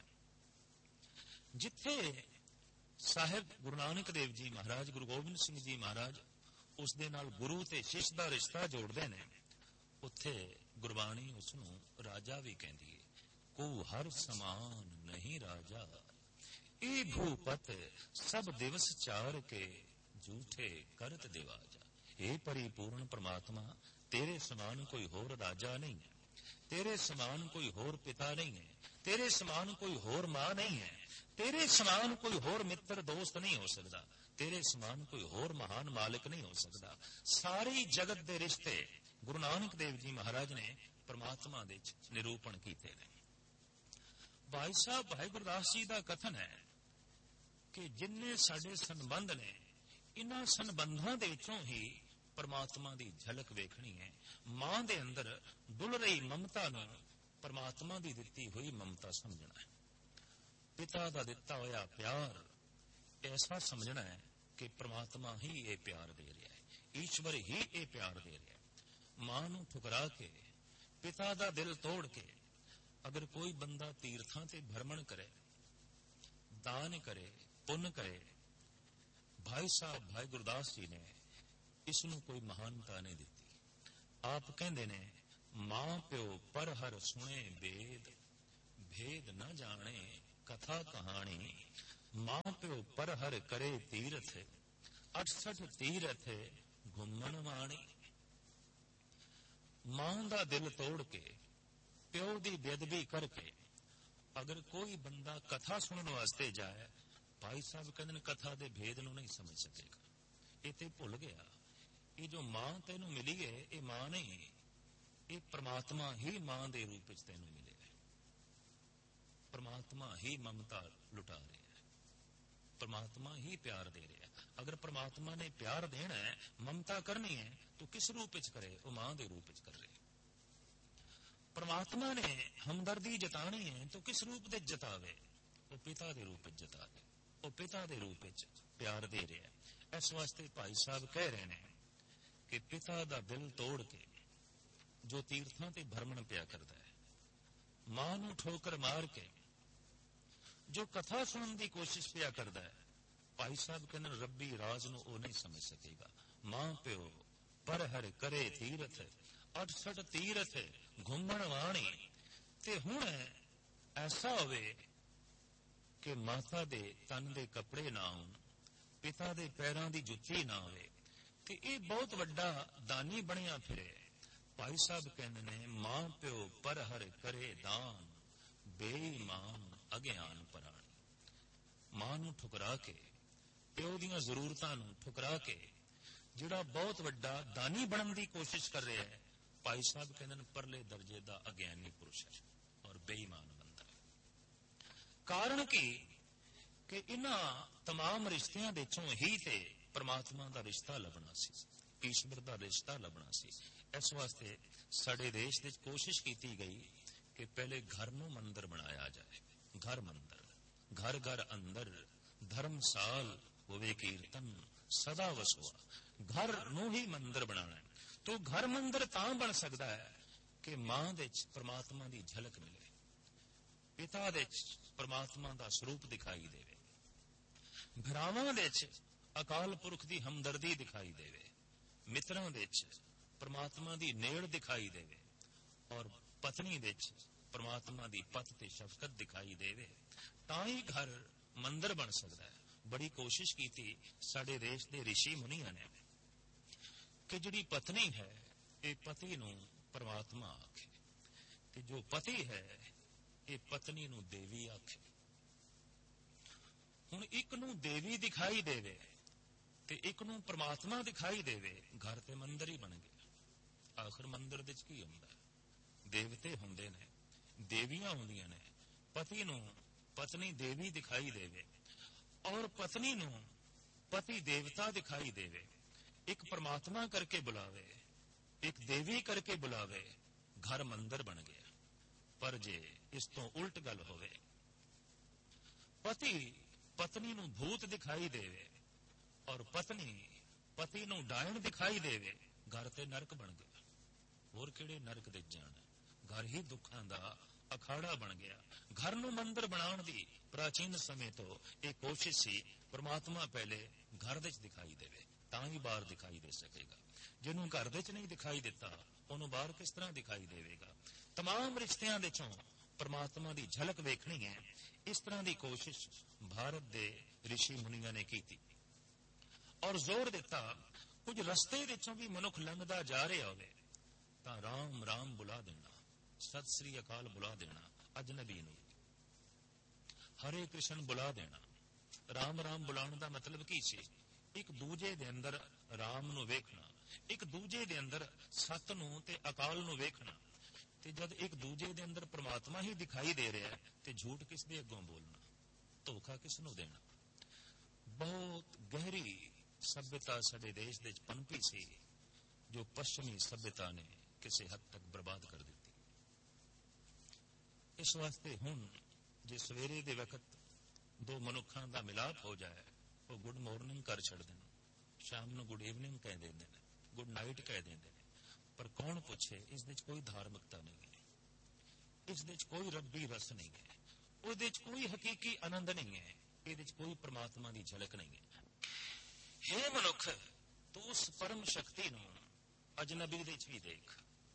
है। जिथे साहिब गुरु नानक देव जी महाराज, गुरु गोबिंद सिंह जी महाराज उस दे नाल गुरु ते शिष्य दा रिश्ता जोड़दे ने, उत्थे गुरबाणी उसनूं राजा भी कहती है। को हर समान नहीं राजा, ए भूपत सब दिवस चार के, झूठे करत दिवाजा। हे परिपूर्ण परमात्मा, तेरे समान कोई होर राजा नहीं है, तेरे समान कोई होर पिता नहीं है, तेरे समान कोई होर मां नहीं है, तेरे समान कोई होर मित्र दोस्त नहीं हो सकता, तेरे समान कोई होर महान मालिक नहीं हो सकता। सारी जगत दे रिश्ते गुरु नानक देव जी महाराज ने परमात्मा दे निरूपण कीते ने। भाई साहब भाई गुरदास जी का कथन है कि जिन्ने साडे संबंध ने, इन्हां संबंधां दे विचों ही परमात्मा की झलक वेखनी है। मां दे अंदर डुल रही ममता नूं परमात्मा की दिती हुई ममता समझना है। पिता का दिता होया प्यार ऐसा समझना है कि परमात्मा ही ये प्यार दे रहा है, ईश्वर ही ये प्यार दे रहा है। मां नूं ठुकरा के, पिता का दिल तोड़ के अगर कोई बंदा तीर्थां ते भ्रमण करे, दान करे, पुण्य करे, भाई साहब भाई गुरदास जी ने इसनूं कोई महानता नहीं दी। आप कहते ने ਮਾਂ ਪਿਓ ਪਰ ਹਰ ਸੁਣੇ ਵੇਦ, ਭੇਦ ਨ ਜਾਣੇ ਕਥਾ ਕਹਾਣੀ। ਮਾਂ ਪਿਓ ਪਰ ਹਰ ਕਰੇ ਤੀਰਥ, ਅਠਸਠ ਤੀਰਥ ਘੁੰਮਣ ਵਾਣੀ। ਮਾਂ ਦਾ ਦਿਲ ਤੋੜ ਕੇ, ਪਿਓ ਦੀ ਬੇਅਦਬੀ ਕਰਕੇ ਅਗਰ ਕੋਈ ਬੰਦਾ ਕਥਾ ਸੁਣਨ ਵਾਸਤੇ ਜਾਏ, ਭਾਈ ਸਾਹਿਬ ਕਹਿੰਦੇ ਨੇ ਕਥਾ ਦੇ ਭੇਦ ਨੂੰ ਨਹੀਂ ਸਮਝ ਸਕੇਗਾ। ਇਹ ਤੇ ਭੁੱਲ ਗਿਆ, ਇਹ ਜੋ ਮਾਂ ਤੈਨੂੰ ਮਿਲੀ ਹੈ ਇਹ ਮਾਂ ਨਹੀਂ, ਇਹ ਪ੍ਰਮਾਤਮਾ ਹੀ ਮਾਂ ਦੇ ਰੂਪ ਵਿੱਚ ਤੈਨੂੰ ਮਿਲੇ। ਪ੍ਰਮਾਤਮਾ ਹੀ ਮਮਤਾ ਲੁਟਾ ਰਿਹਾ ਹੈ, ਪ੍ਰਮਾਤਮਾ ਹੀ ਪਿਆਰ ਦੇ ਰਿਹਾ। ਅਗਰ ਪ੍ਰਮਾਤਮਾ ਨੇ ਪਿਆਰ ਦੇਣਾ ਹੈ, ਮਮਤਾ ਕਰਨੀ ਹੈ, ਤਾਂ ਕਿਸ ਰੂਪ ਵਿੱਚ ਕਰੇ? ਉਹ ਮਾਂ ਦੇ ਰੂਪ ਵਿੱਚ ਕਰ ਰਿਹਾ। ਪ੍ਰਮਾਤਮਾ ਨੇ ਹਮਦਰਦੀ ਜਤਾਣੀ ਹੈ ਤਾਂ ਕਿਸ ਰੂਪ ਵਿੱਚ ਜਤਾਵੇ? ਉਹ ਪਿਤਾ ਦੇ ਰੂਪ ਵਿੱਚ ਜਤਾਵੇ। ਉਹ ਪਿਤਾ ਦੇ ਰੂਪ ਵਿੱਚ ਪਿਆਰ ਦੇ ਰਿਹਾ। ਇਸ ਵਾਸਤੇ ਭਾਈ ਸਾਹਿਬ ਕਹਿ ਰਹੇ ਨੇ ਕਿ ਪਿਤਾ ਦਾ ਦਿਲ ਤੋੜ ਕੇ ਜੋ ਤੀਰਥਾਂ ਤੇ ਭਰਮਣ ਪਿਆ ਕਰਦਾ ਹੈ, ਮਾਂ ਨੂੰ ਠੋਕਰ ਮਾਰ ਕੇ ਜੋ ਕਥਾ ਸੁਣਨ ਦੀ ਕੋਸ਼ਿਸ਼ ਪਿਆ ਕਰਦਾ ਹੈ, ਭਾਈ ਸਾਹਿਬ ਕਹਿੰਦੇ ਰੱਬੀ ਰਾਜ ਨੂੰ ਉਹ ਨਹੀਂ ਸਮਝ ਸਕੇਗਾ। ਮਾਂ ਪਿਓ ਪਰ ਹਰ ਕਰੇ ਤੀਰਥ, ਅਠਸਠ ਤੀਰਥ ਘੁੰਮਣ ਵਾਣੀ। ਤੇ ਹੁਣ ਐਸਾ ਹੋਵੇ ਕਿ ਮਾਤਾ ਦੇ ਤਨ ਦੇ ਕੱਪੜੇ ਨਾ ਹੋਣ, ਪਿਤਾ ਦੇ ਪੈਰਾਂ ਦੀ ਜੁੱਤੀ ਨਾ ਹੋਵੇ, ਤੇ ਇਹ ਬਹੁਤ ਵੱਡਾ ਦਾਨੀ ਬਣਿਆ ਫਿਰੇ। ਭਾਈ ਸਾਹਿਬ ਕਹਿੰਦੇ ਨੇ ਮਾਂ ਪਿਓ ਪਰ ਹਰ ਕਰੇ ਦਾਨ, ਬੇਈਮਾਨ ਅਗਿਆਨ ਪਰਾਣੀ। ਮਾਂ ਨੂੰ ਠੁਕਰਾ ਕੇ, ਪਿਓ ਦੀਆਂ ਜ਼ਰੂਰਤਾਂ ਨੂੰ ਠੁਕਰਾ ਕੇ ਜਿਹੜਾ ਬਹੁਤ ਵੱਡਾ ਦਾਨੀ ਬਣਨ ਦੀ ਕੋਸ਼ਿਸ਼ ਕਰ ਰਿਹਾ ਹੈ, ਭਾਈ ਸਾਹਿਬ ਕਹਿੰਦੇ ਨੇ ਪਰਲੇ ਦਰਜੇ ਦਾ ਅਗਿਆਨੀ ਪੁਰਸ਼ ਹੈ ਔਰ ਬੇਈਮਾਨ ਬੰਦਾ ਹੈ। ਕਾਰਨ ਕੀ ਕਿ ਇਹਨਾਂ तमाम ਰਿਸ਼ਤਿਆਂ ਦੇ ਚੋਂ ਹੀ ਤੇ ਪਰਮਾਤਮਾ ਦਾ ਰਿਸ਼ਤਾ ਲੱਭਣਾ ਸੀ, ਈਸ਼ਵਰ ਦਾ ਰਿਸ਼ਤਾ ਲੱਭਣਾ ਸੀ। ਇਸ ਵਾਸਤੇ ਸਾਡੇ ਦੇਸ਼ ਵਿੱਚ ਕੋਸ਼ਿਸ਼ ਕੀਤੀ ਗਈ ਕਿ ਪਹਿਲੇ ਘਰ ਨੂੰ ਮੰਦਰ ਬਣਾਇਆ ਜਾਏ। ਘਰ ਮੰਦਰ, ਘਰ ਘਰ ਅੰਦਰ ਧਰਮਸਾਲ ਹੋਵੇ ਕੀਰਤਨ ਸਦਾ ਵਸਵਾ। ਘਰ ਨੂੰ ਹੀ ਮੰਦਰ ਬਣਾਉਣਾ ਹੈ। ਤੋ ਘਰ ਮੰਦਰ ਤਾਂ ਬਣ ਸਕਦਾ ਹੈ ਕਿ ਮਾਂ ਦੇ ਵਿੱਚ ਪਰਮਾਤਮਾ ਦੀ ਝਲਕ ਮਿਲੇ, ਪਿਤਾ ਦੇ ਵਿੱਚ ਪਰਮਾਤਮਾ ਦਾ ਸਰੂਪ ਦਿਖਾਈ ਦੇਵੇ, ਭਰਾਵਾਂ ਦੇ ਵਿੱਚ ਅਕਾਲ ਪੁਰਖ ਦੀ ਹਮਦਰਦੀ ਦਿਖਾਈ ਦੇਵੇ, ਮਿੱਤਰਾਂ ਦੇ ਵਿੱਚ ਪਰਮਾਤਮਾ ਦੀ ਨੇੜ ਦਿਖਾਈ ਦੇਵੇ, ਔਰ ਪਤਨੀ ਦੇ ਵਿੱਚ ਪਰਮਾਤਮਾ ਦੀ ਪਤ ਤੇ ਸ਼ਫਕਤ ਦਿਖਾਈ ਦੇਵੇ, ਤਾਂ ਹੀ ਘਰ ਮੰਦਰ ਬਣ ਸਕਦਾ ਹੈ। ਬੜੀ ਕੋਸ਼ਿਸ਼ ਕੀਤੀ ਸਾਡੇ ਦੇਸ਼ ਦੇ ਰਿਸ਼ੀ ਮੁਨੀਆਂ ਨੇ ਕਿ ਜਿਹੜੀ ਪਤਨੀ ਹੈ ਇਹ ਪਤੀ ਨੂੰ ਪਰਮਾਤਮਾ ਆਖੇ, ਤੇ ਜੋ ਪਤੀ ਹੈ ਇਹ ਪਤਨੀ ਨੂੰ ਦੇਵੀ ਆਖੇ। ਹੁਣ ਇੱਕ ਨੂੰ ਦੇਵੀ ਦਿਖਾਈ ਦੇਵੇ ਤੇ ਇੱਕ ਨੂੰ ਪਰਮਾਤਮਾ ਦਿਖਾਈ ਦੇਵੇ, ਘਰ ਤੇ ਮੰਦਰ ਹੀ ਬਣ ਗਿਆ। ਆਖਰ ਮੰਦਰ ਦੇ ਵਿੱਚ ਕੀ ਹੁੰਦਾ? ਦੇਵਤੇ ਹੁੰਦੇ ਨੇ, ਦੇਵੀਆਂ ਹੁੰਦੀਆਂ ਨੇ। ਪਤੀ ਨੂੰ ਪਤਨੀ ਦੇਵੀ ਦਿਖਾਈ ਦੇਵੇ ਔਰ ਪਤਨੀ ਨੂੰ ਪਤੀ ਦੇਵਤਾ ਦਿਖਾਈ ਦੇਵੇ, ਇੱਕ ਪਰਮਾਤਮਾ ਕਰਕੇ ਬੁਲਾਵੇ, ਇੱਕ ਦੇਵੀ ਕਰਕੇ ਬੁਲਾਵੇ, ਘਰ ਮੰਦਰ ਬਣ ਗਿਆ। ਪਰ ਜੇ ਇਸ ਤੋਂ ਉਲਟ ਗੱਲ ਹੋਵੇ, ਪਤੀ ਪਤਨੀ ਨੂੰ ਭੂਤ ਦਿਖਾਈ ਦੇਵੇ ਔਰ ਪਤਨੀ ਪਤੀ ਨੂੰ ਡਾਇਣ ਦਿਖਾਈ ਦੇਵੇ, ਘਰ ਤੇ ਨਰਕ ਬਣ ਗਿਆ। ਹੋਰ ਕਿਹੜੇ ਨਰਕ ਦੇ ਜਾਣਾ? ਘਰ ਹੀ ਦੁੱਖਾਂ ਦਾ ਅਖਾੜਾ ਬਣ ਗਿਆ। ਘਰ ਨੂੰ ਮੰਦਰ ਬਣਾਉਣ ਦੀ ਪ੍ਰਾਚੀਨ ਸਮੇਂ ਤੋਂ ਇਹ ਕੋਸ਼ਿਸ਼ ਸੀ, ਪਰਮਾਤਮਾ ਪਹਿਲੇ ਘਰ ਵਿੱਚ ਦਿਖਾਈ ਦੇਵੇ ਤਾਂ ਹੀ ਬਾਹਰ ਦਿਖਾਈ ਦੇ ਸਕੇਗਾ। ਜਿਹਨੂੰ ਘਰ ਵਿੱਚ ਨਹੀਂ ਦਿਖਾਈ ਦਿੱਤਾ ਉਹਨੂੰ ਬਾਹਰ ਕਿਸ ਤਰ੍ਹਾਂ ਦਿਖਾਈ ਦੇਵੇਗਾ? तमाम ਰਿਸ਼ਤਿਆਂ ਦੇ ਚੋਂ ਪਰਮਾਤਮਾ ਦੀ ਝਲਕ ਵੇਖਣੀ ਹੈ। ਇਸ ਤਰ੍ਹਾਂ ਦੀ ਕੋਸ਼ਿਸ਼ ਭਾਰਤ ਦੇ ਰਿਸ਼ੀ ਮੁਨੀਆਂ ਨੇ ਕੀਤੀ ਔਰ ਜ਼ੋਰ ਦਿੱਤਾ, ਕੁਝ ਰਸਤੇ ਵਿੱਚੋਂ ਵੀ ਮਨੁੱਖ ਲੰਘਦਾ ਜਾ ਰਿਹਾ ਹੋਵੇ ਤਾਂ ਰਾਮ ਰਾਮ ਬੁਲਾ ਦੇਣਾ, ਸਤਿ ਸ੍ਰੀ ਅਕਾਲ ਬੁਲਾ ਦੇਣਾ, ਅਜਨਬੀ ਨੂੰ ਹਰੇ ਕ੍ਰਿਸ਼ਨ ਬੁਲਾ ਦੇਣਾ। ਰਾਮ ਰਾਮ ਬੁਲਾਉਣ ਦਾ ਮਤਲਬ ਕੀ ਸੀ? ਇੱਕ ਦੂਜੇ ਦੇ ਅੰਦਰ ਰਾਮ ਨੂੰ ਵੇਖਣਾ, ਇੱਕ ਦੂਜੇ ਦੇ ਅੰਦਰ ਸਤ ਨੂੰ ਤੇ ਅਕਾਲ ਨੂੰ ਵੇਖਣਾ। ਤੇ ਜਦ ਇੱਕ ਦੂਜੇ ਦੇ ਅੰਦਰ ਪ੍ਰਮਾਤਮਾ ਹੀ ਦਿਖਾਈ ਦੇ ਰਿਹਾ ਤੇ ਝੂਠ ਕਿਸ ਦੇ ਅੱਗੋਂ ਬੋਲਣਾ, ਧੋਖਾ ਕਿਸ ਨੂੰ ਦੇਣਾ? ਬਹੁਤ ਗਹਿਰੀ ਸਭਿਅਤਾ ਸਾਡੇ ਦੇਸ਼ ਦੇ ਵਿੱਚ ਪਨਪੀ ਸੀ, ਜੋ ਪੱਛਮੀ ਸਭਿਅਤਾ ਨੇ ਕਿਸੇ ਹੱਦ ਤੱਕ ਬਰਬਾਦ ਕਰ ਦਿੱਤੀ। ਇਸ ਵਾਸਤੇ ਹੁਣ ਜੇ ਸਵੇਰੇ ਦੇ ਵਕਤ ਦੋ ਮਨੁੱਖਾਂ ਦਾ ਮਿਲਾਪ ਹੋ ਜਾਏ, ਉਹ ਗੁੱਡ ਮਾਰਨਿੰਗ ਕਰ ਛੱਡਦੇ ਨੇ, ਸ਼ਾਮ ਨੂੰ ਗੁੱਡ ਈਵਨਿੰਗ ਕਹਿ ਦਿੰਦੇ ਨੇ, ਗੁੱਡ ਨਾਈਟ ਕਹਿ ਦਿੰਦੇ ਨੇ। ਪਰ ਕੌਣ ਪੁੱਛੇ? ਇਸ ਵਿੱਚ ਕੋਈ ਧਾਰਮਿਕਤਾ ਨਹੀਂ ਹੈ, ਇਸ ਵਿੱਚ ਕੋਈ ਰੱਬੀ ਰਸ ਨਹੀਂ ਹੈ, ਉਹਦੇ ਵਿੱਚ ਕੋਈ ਹਕੀਕੀ ਆਨੰਦ ਨਹੀਂ ਹੈ, ਇਹਦੇ ਵਿੱਚ ਕੋਈ ਪ੍ਰਮਾਤਮਾ ਦੀ ਝਲਕ ਨਹੀਂ ਹੈ। ਹੇ ਮਨੁੱਖ, ਤੂੰ ਉਸ ਪਰਮ ਸ਼ਕਤੀ ਨੂੰ ਅਜਨਬੀ ਦੇ ਵਿੱਚ ਵੀ ਦੇਖ,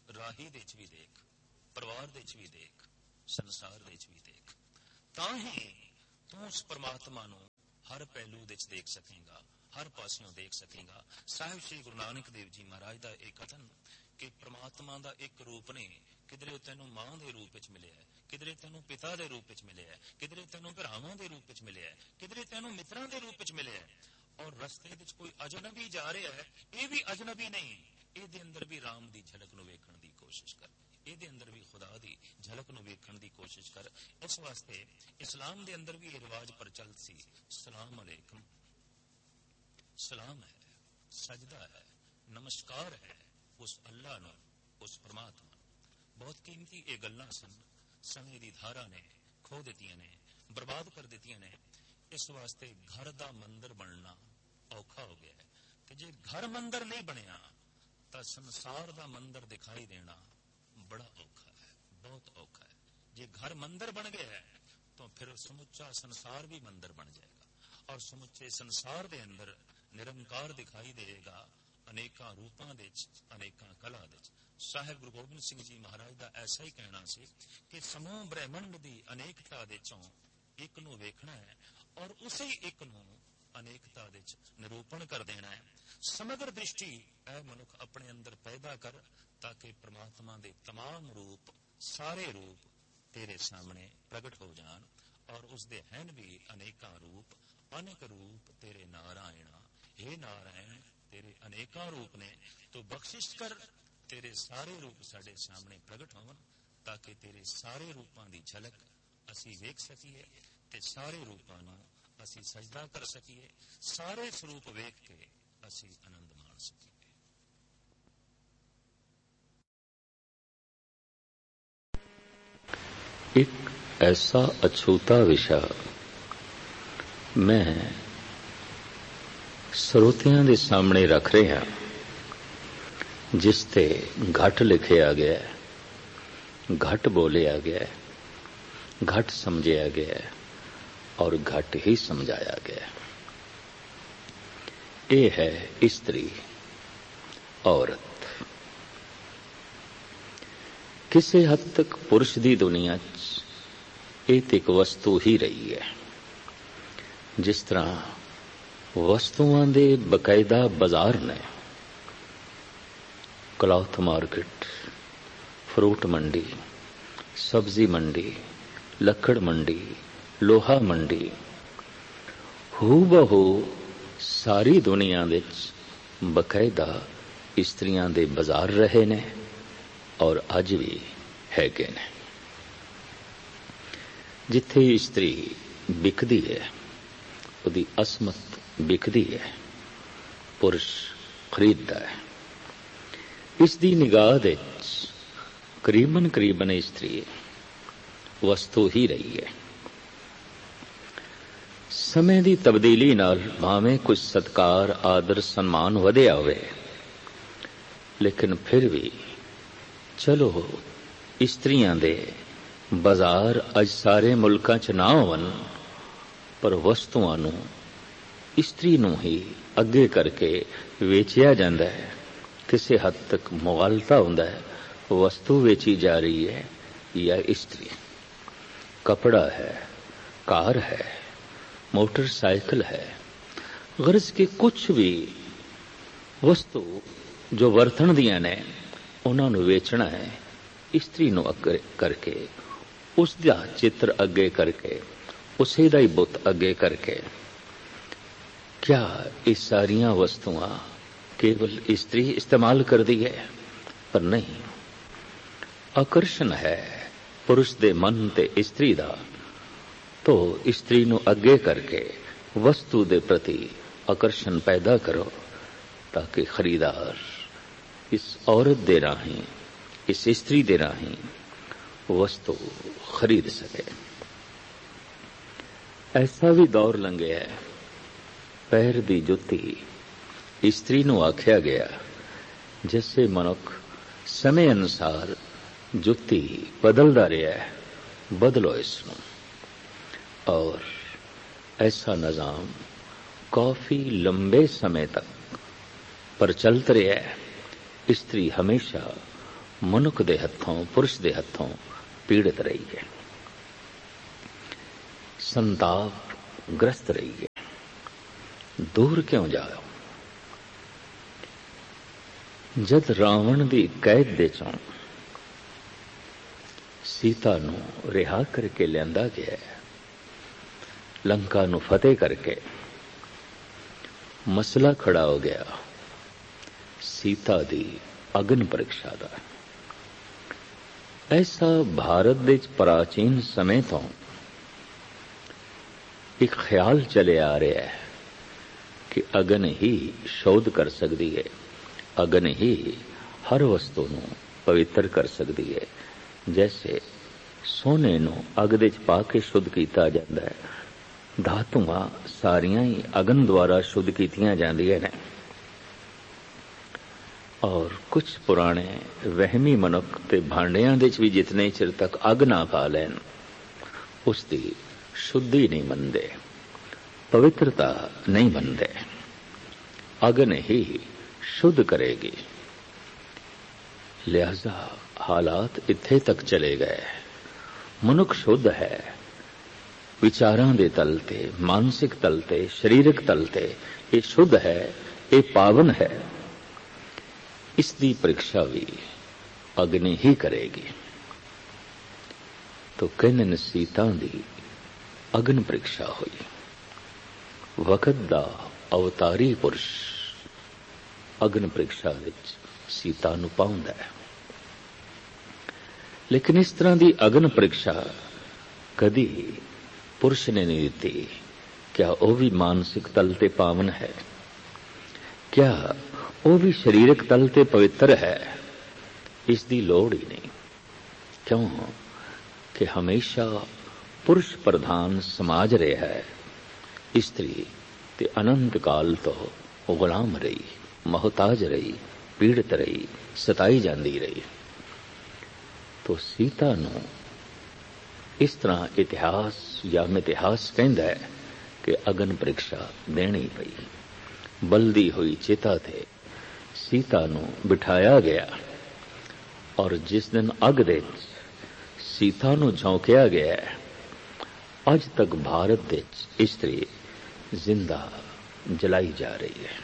ਰਾਹੀ ਦੇ ਚ ਵੀ ਦੇਖ, ਪਰਿਵਾਰ ਦੇ ਚ ਵੀ ਦੇਖ, ਸੰਸਾਰ ਦੇ ਚ ਵੀ ਦੇਖ, ਤਾਂ ਹੀ ਤੂੰ ਉਸ ਪਰਮਾਤਮਾ ਨੂੰ ਹਰ ਪਹਿਲੂ ਦੇ ਚ ਦੇਖ ਸਕੇਗਾ, ਹਰ ਪਾਸਿਓਂ ਦੇਖ ਸਕੇਗਾ। ਸਾਹਿਬ ਸ਼੍ਰੀ ਗੁਰੂ ਨਾਨਕ ਦੇਵ ਜੀ ਮਹਾਰਾਜ ਦਾ ਇਹ ਕਥਨ ਕਿ ਪ੍ਰਮਾਤਮਾ ਦਾ ਇੱਕ ਰੂਪ ਨਹੀਂ, ਕਿਧਰੇ ਤੈਨੂੰ ਮਾਂ ਦੇ ਰੂਪ ਵਿੱਚ ਮਿਲਿਆ, ਕਿਧਰੇ ਤੈਨੂੰ ਪਿਤਾ ਦੇ ਰੂਪ ਵਿੱਚ ਮਿਲਿਆ, ਕਿਧਰੇ ਤੈਨੂੰ ਭਰਾਵਾਂ ਦੇ ਰੂਪ ਵਿੱਚ ਮਿਲਿਆ, ਕਿਧਰੇ ਤੈਨੂੰ ਮਿੱਤਰਾਂ ਦੇ ਰੂਪ ਵਿੱਚ ਮਿਲਿਆ। ਔਰ ਰਸਤੇ ਵਿੱਚ ਕੋਈ ਅਜਨਬੀ ਜਾ ਰਿਹਾ ਹੈ, ਇਹ ਵੀ ਅਜਨਬੀ ਨਹੀਂ, ਇਹਦੇ ਅੰਦਰ ਵੀ ਰਾਮ ਦੀ ਝਲਕ ਨੂੰ ਵੇਖਣ ਦੀ ਕੋਸ਼ਿਸ਼ ਕਰ, ਇਹਦੇ ਅੰਦਰ ਵੀ ਖੁਦਾ ਦੀ ਝਲਕ ਨੂੰ ਵੇਖਣ ਦੀ ਕੋਸ਼ਿਸ਼ ਕਰ। ਇਸ ਵਾਸਤੇ ਇਸਲਾਮ ਦੇ ਅੰਦਰ ਵੀ ਇਹ ਰਿਵਾਜ ਪ੍ਰਚਲਿਤ ਸੀ, ਸਲਾਮ ਅਲੈਕਮ, ਸਲਾਮ ਹੈ, ਸਜਦਾ ਹੈ, ਨਮਸਕਾਰ ਹੈ ਉਸ ਅੱਲਾ ਨੂੰ, ਉਸ ਪਰਮਾਤਮਾ ਨੂੰ। ਬਹੁਤ ਕੀਮਤੀ ਇਹ ਗੱਲਾਂ ਸਨ, ਸਮੇਂ ਦੀ ਧਾਰਾ ਨੇ ਖੋ ਦਿੱਤੀਆਂ ਨੇ, ਬਰਬਾਦ ਕਰ ਦਿੱਤੀਆਂ ਨੇ। ਇਸ ਵਾਸਤੇ ਘਰ ਦਾ ਮੰਦਰ ਬਣਨਾ ਔਖਾ ਹੋ ਗਿਆ ਹੈ, ਤੇ ਜੇ ਘਰ ਮੰਦਰ ਨਹੀਂ ਬਣਿਆ ਤਾਂ ਸੰਸਾਰ ਦਾ ਮੰਦਰ ਦਿਖਾਈ ਦੇਣਾ ਬੜਾ ਔਖਾ ਹੈ, ਬਹੁਤ ਔਖਾ ਹੈ। ਜੇ ਘਰ ਮੰਦਰ ਬਣ ਗਿਆ ਹੈ ਤਾਂ ਫਿਰ ਸਮੁੱਚਾ ਸੰਸਾਰ ਵੀ ਮੰਦਰ ਬਣ ਜਾਏਗਾ, ਔਰ ਸਮੁੱਚੇ ਸੰਸਾਰ ਦੇ ਅੰਦਰ ਨਿਰੰਕਾਰ ਦਿਖਾਈ ਦੇਗਾ, ਅਨੇਕਾਂ ਰੂਪਾਂ ਦੇ ਵਿੱਚ, ਅਨੇਕਾਂ ਕਲਾ ਦੇ ਵਿੱਚ। ਸਾਹਿਬ ਗੁਰੂ ਗੋਬਿੰਦ ਸਿੰਘ ਜੀ ਮਹਾਰਾਜ ਦਾ ਐਸਾ ਹੀ ਕਹਿਣਾ ਸੀ ਕਿ ਸਮੂਹ ਬ੍ਰਹਿਮੰਡ ਦੀ ਅਨੇਕਤਾ ਦੇ ਚੋਂ ਇੱਕ ਨੂੰ ਵੇਖਣਾ ਹੈ, ਔਰ ਉਸੇ ਇੱਕ ਨੂੰ ਅਨੇਕਤਾ ਦੇ ਵਿੱਚ ਨਿਰੂਪਣ ਕਰ ਦੇਣਾ ਹੈ। ਸਮਗਰ ਦ੍ਰਿਸ਼ਟੀ ਐ ਮਨੁੱਖ ਆਪਣੇ ਅੰਦਰ ਪੈਦਾ ਕਰ, ਤਾਂ ਕਿ ਪ੍ਰਮਾਤਮਾ ਦੇ ਤਮਾਮ ਰੂਪ, ਸਾਰੇ ਰੂਪ ਤੇਰੇ ਸਾਹਮਣੇ ਪ੍ਰਗਟ ਹੋ ਜਾਣ। ਔਰ ਉਸਦੇ ਹਨ ਵੀ ਅਨੇਕਾਂ ਰੂਪ, ਅਨੇਕ ਰੂਪ ਤੇਰੇ ਨਾਰਾਇਣਾ, हे ਨਾਰਾਇਣ ਤੇਰੇ ਅਨੇਕਾਂ ਰੂਪ ਨੇ, ਤੂੰ ਬਖਸ਼ਿਸ਼ ਕਰ, ਤੇਰੇ ਸਾਰੇ ਰੂਪ ਸਾਡੇ ਸਾਹਮਣੇ ਪ੍ਰਗਟ ਹੋਣ, ਤਾਂ ਕਿ ਤੇਰੇ ਸਾਰੇ ਰੂਪਾਂ ਦੀ ਝਲਕ ਅਸੀਂ ਵੇਖ ਸਕੀਏ ਤੇ ਸਾਰੇ ਰੂਪਾਂ ਨੂੰ ਅਸੀਂ ਸਜਦਾ ਕਰ ਸਕੀਏ, ਸਾਰੇ ਸਰੂਪ ਵੇਖ ਕੇ ਅਸੀਂ ਆਨੰਦ ਮਾਣ ਸਕੀਏ। ਇੱਕ ਐਸਾ ਅਛੂਤਾ ਵਿਸ਼ਾ ਮੈਂ ਸਰੋਤਿਆਂ ਦੇ ਸਾਹਮਣੇ ਰੱਖ ਰਿਹਾ, ਜਿਸ ਤੇ ਘੱਟ ਲਿਖਿਆ ਗਿਆ, ਘੱਟ ਬੋਲਿਆ ਗਿਆ, ਘੱਟ ਸਮਝਿਆ ਗਿਆ ਔਰ ਘੱਟ ਹੀ ਸਮਝਾਇਆ ਗਿਆ। ਇਹ ਹੈ ਇਸਤਰੀ, ਔਰਤ। ਕਿਸੇ ਹੱਦ ਤੱਕ ਪੁਰਸ਼ ਦੀ ਦੁਨੀਆ 'ਚ ਇਹ ਤੇ ਇੱਕ ਵਸਤੂ ਹੀ ਰਹੀ ਹੈ। ਜਿਸ ਤਰ੍ਹਾਂ ਵਸਤੂਆਂ ਦੇ ਬਕਾਇਦਾ ਬਾਜ਼ਾਰ ਨੇ, ਕਲੌਥ ਮਾਰਕੀਟ, ਫਰੂਟ ਮੰਡੀ, ਸਬਜ਼ੀ ਮੰਡੀ, ਲੱਕੜ ਮੰਡੀ, ਲੋਹਾ ਮੰਡੀ, ਹੂ ਬਹੂ ਸਾਰੀ ਦੁਨੀਆ ਵਿੱਚ ਬਕਾਇਦਾ ਇਸਤਰੀਆਂ ਦੇ ਬਾਜ਼ਾਰ ਰਹੇ ਨੇ ਔਰ ਅੱਜ ਵੀ ਹੈਗੇ ਨੇ। ਜਿੱਥੇ ਇਸਤਰੀ ਵਿਕਦੀ ਹੈ, ਉਹਦੀ ਅਸਮਤ ਵਿਕਦੀ ਹੈ, ਪੁਰਸ਼ ਖਰੀਦਦਾ ਹੈ। ਇਸ ਦੀ ਨਿਗਾਹ ਦੇ ਵਿੱਚ ਕਰੀਬਨ ਕਰੀਬਨ ਇਸਤਰੀ ਵਸਤੂ ਹੀ ਰਹੀ ਹੈ। ਸਮੇਂ ਦੀ ਤਬਦੀਲੀ ਨਾਲ ਭਾਵੇਂ ਕੁਝ ਸਤਕਾਰ, ਆਦਰ, ਸਨਮਾਨ ਵਧਿਆ ਹੋਵੇ, ਲੇਕਿਨ ਫਿਰ ਵੀ ਚਲੋ ਇਸਤਰੀਆਂ ਦੇ ਬਾਜ਼ਾਰ ਅੱਜ ਸਾਰੇ ਮੁਲਕਾਂ 'ਚ ਨਾ ਹੋਣ, ਪਰ ਵਸਤੂਆਂ ਨੂੰ ਇਸਤਰੀ ਨੂੰ ਹੀ ਅੱਗੇ ਕਰਕੇ ਵੇਚਿਆ ਜਾਂਦਾ ਹੈ। ਕਿਸੇ ਹੱਦ ਤੱਕ ਮੁਗਾਲਤਾ ਹੁੰਦਾ ਹੈ, ਵਸਤੂ ਵੇਚੀ ਜਾ ਰਹੀ ਹੈ ਜਾਂ ਇਸਤਰੀ। ਕਪੜਾ ਹੈ, ਕਾਰ ਹੈ, ਮੋਟਰਸਾਈਕਲ ਹੈ, ਗਰਜ਼ ਕੇ ਕੁਛ ਵੀ ਵਸਤੂ ਜੋ ਵਰਤਣ ਦੀਆਂ ਨੇ, ਉਹਨਾਂ ਨੂੰ ਵੇਚਣਾ ਹੈ ਇਸਤਰੀ ਨੂੰ ਅੱਗੇ ਕਰਕੇ, ਉਸ ਦਾ ਚਿੱਤਰ ਅੱਗੇ ਕਰਕੇ, ਉਸੇ ਦਾ ਹੀ ਬੁੱਤ ਅੱਗੇ ਕਰਕੇ। क्या ये सारियां वस्तुआं केवल स्त्री इस्तेमाल करती है? पर नहीं, आकर्षण है पुरुष दे मन ते स्त्री दा, तो स्त्री नूं अगे करके वस्तु दे प्रति आकर्षण पैदा करो, ताकि खरीदार इस औरत दे राहीं, इस स्त्री दे राहीं वस्तु खरीद सके। ऐसा भी दौर लंघिया है, पैर दी जुत्ती स्त्री नूं आख्या गया, जिससे मनुख समय अनुसार जुत्ती बदलदा रहा है, बदलो इसनूं। और ऐसा निजाम काफी लंबे समय तक प्रचलित रहा है। स्त्री हमेशा ਮਨੁੱਖ ਦੇ ਹੱਥੋਂ, ਪੁਰਸ਼ ਦੇ ਹੱਥੋਂ ਪੀੜਿਤ ਰਹੀ ਹੈ, ਸੰਤਾਪ ਗ੍ਰਸਤ ਰਹੀ ਹੈ। ਦੂਰ ਕਿਉਂ ਜਾਓ? ਜਦ ਰਾਵਣ ਦੀ ਕੈਦ ਦੇ ਚੋਂ ਸੀਤਾ ਨੂੰ ਰਿਹਾ ਕਰਕੇ ਲਿਆਂਦਾ ਗਿਆ, ਲੰਕਾ ਨੂੰ ਫਤਿਹ ਕਰਕੇ ਮਸਲਾ ਖੜਾ ਹੋ ਗਿਆ ਸੀਤਾ ਦੀ ਅਗਨ ਪ੍ਰੀਖਿਆ ਦਾ। ਐਸਾ ਭਾਰਤ ਦੇ ਪ੍ਰਾਚੀਨ ਸਮੇਂ ਤੋਂ ਇੱਕ ਖਿਆਲ ਚਲੇ ਆ ਰਿਹਾ ਹੈ ਕਿ ਅਗਨ ਹੀ ਸ਼ੋਧ ਕਰ ਸਕਦੀ ਹੈ, ਅਗਨ ਹੀ ਹਰ ਵਸਤੂ ਨੂੰ ਪਵਿੱਤਰ ਕਰ ਸਕਦੀ ਹੈ। ਜੈਸੇ ਸੋਨੇ ਨੂੰ ਅਗ ਦੇ ਚ ਪਾ ਕੇ ਸ਼ੁੱਧ ਕੀਤਾ ਜਾਂਦਾ ਹੈ, ਧਾਤੂਆਂ ਸਾਰੀਆਂ ਹੀ ਅਗਨ ਦੁਆਰਾ ਸ਼ੁੱਧ ਕੀਤੀਆਂ ਜਾਂਦੀਆਂ ਨੇ। ਔਰ ਕੁਝ ਪੁਰਾਣੇ ਵਹਿਮੀ ਮਨੁੱਖ ਤੇ ਭਾਂਡਿਆਂ ਦੇ ਚ ਵੀ ਜਿਤਨੇ ਚਿਰ ਤੱਕ ਅਗ ਨਾ ਪਾ ਲੈਣ ਉਸ ਦੀ ਸ਼ੁੱਧੀ ਨਹੀਂ ਮੰਨਦੇ, ਪਵਿੱਤਰਤਾ ਨਹੀਂ ਮੰਨਦੇ। ਅਗਨ ਹੀ ਸ਼ੁੱਧ ਕਰੇਗੀ। ਲਿਹਾਜ਼ਾ ਹਾਲਾਤ ਇੱਥੇ ਤੱਕ ਚਲੇ ਗਏ। ਮਨੁੱਖ ਸ਼ੁੱਧ ਹੈ, ਵਿਚਾਰਾਂ ਦੇ ਤਲ ਤੇ, ਮਾਨਸਿਕ ਤਲ ਤੇ, ਸਰੀਰਕ ਤਲ ਤੇ ਇਹ ਸ਼ੁੱਧ ਹੈ, ਇਹ ਪਾਵਨ ਹੈ। ਇਸ ਦੀ ਪ੍ਰੀਖਿਆ ਵੀ ਅਗਨੀ ਹੀ ਕਰੇਗੀ। ਤੋ ਕਹਿੰਦੇ ਸੀਤਾ ਦੀ ਅਗਨ ਪ੍ਰੀਖਿਆ ਹੋਈ। ਵਕਤ ਦਾ ਅਵਤਾਰੀ ਪੁਰਸ਼ ਅਗਨ ਪ੍ਰੀਖਿਆ ਵਿੱਚ ਸੀਤਾ ਨੂੰ ਪਾਉਂਦਾ ਹੈ। ਲੇਕਿਨ ਇਸ ਤਰ੍ਹਾਂ ਦੀ ਅਗਨ ਪ੍ਰੀਖਿਆ ਕਦੀ ਪੁਰਸ਼ ਨੇ ਨਹੀਂ ਦਿੱਤੀ। ਕਿਆ ਉਹ ਵੀ ਮਾਨਸਿਕ ਤਲ ਤੇ ਪਾਵਨ ਹੈ? ਕਿਆ ਉਹ ਵੀ ਸਰੀਰਕ ਤਲ ਤੇ ਪਵਿੱਤਰ ਹੈ? ਇਸ ਦੀ ਲੋੜ ਹੀ ਨਹੀਂ। ਕਿਉਂ ਕਿ ਹਮੇਸ਼ਾ ਪੁਰਸ਼ ਪ੍ਰਧਾਨ ਸਮਾਜ ਰਿਹਾ ਹੈ। ਇਸਤਰੀ ਤੇ ਅਨੰਤ ਕਾਲ ਤੋਂ ਗੁਲਾਮ ਰਹੀ, ਮੁਹਤਾਜ ਰਹੀ, ਪੀੜਤ ਰਹੀ, ਸਤਾਈ ਜਾਂਦੀ ਰਹੀ। ਤੋ ਸੀਤਾ ਨੂੰ ਇਸ ਤਰ੍ਹਾਂ ਇਤਿਹਾਸ ਜਾਂ ਮਿਥਿਹਾਸ ਕਹਿੰਦਾ ਹੈ ਕਿ ਅਗਨ ਪ੍ਰੀਖਿਆ ਦੇਣੀ ਪਈ। ਬਲਦੀ ਹੋਈ ਚਿਤਾ ਤੇ ਸੀਤਾ ਨੂੰ ਬਿਠਾਇਆ ਗਿਆ ਔਰ ਜਿਸ ਦਿਨ ਅਗ ਦੇ ਸੀਤਾ ਨੂੰ ਝੋਂਕਿਆ ਗਿਆ, ਅੱਜ ਤੱਕ ਭਾਰਤ ਦੇ ਇਸਤਰੀ ਜ਼ਿੰਦਾ ਜਲਾਈ ਜਾ ਰਹੀ ਹੈ।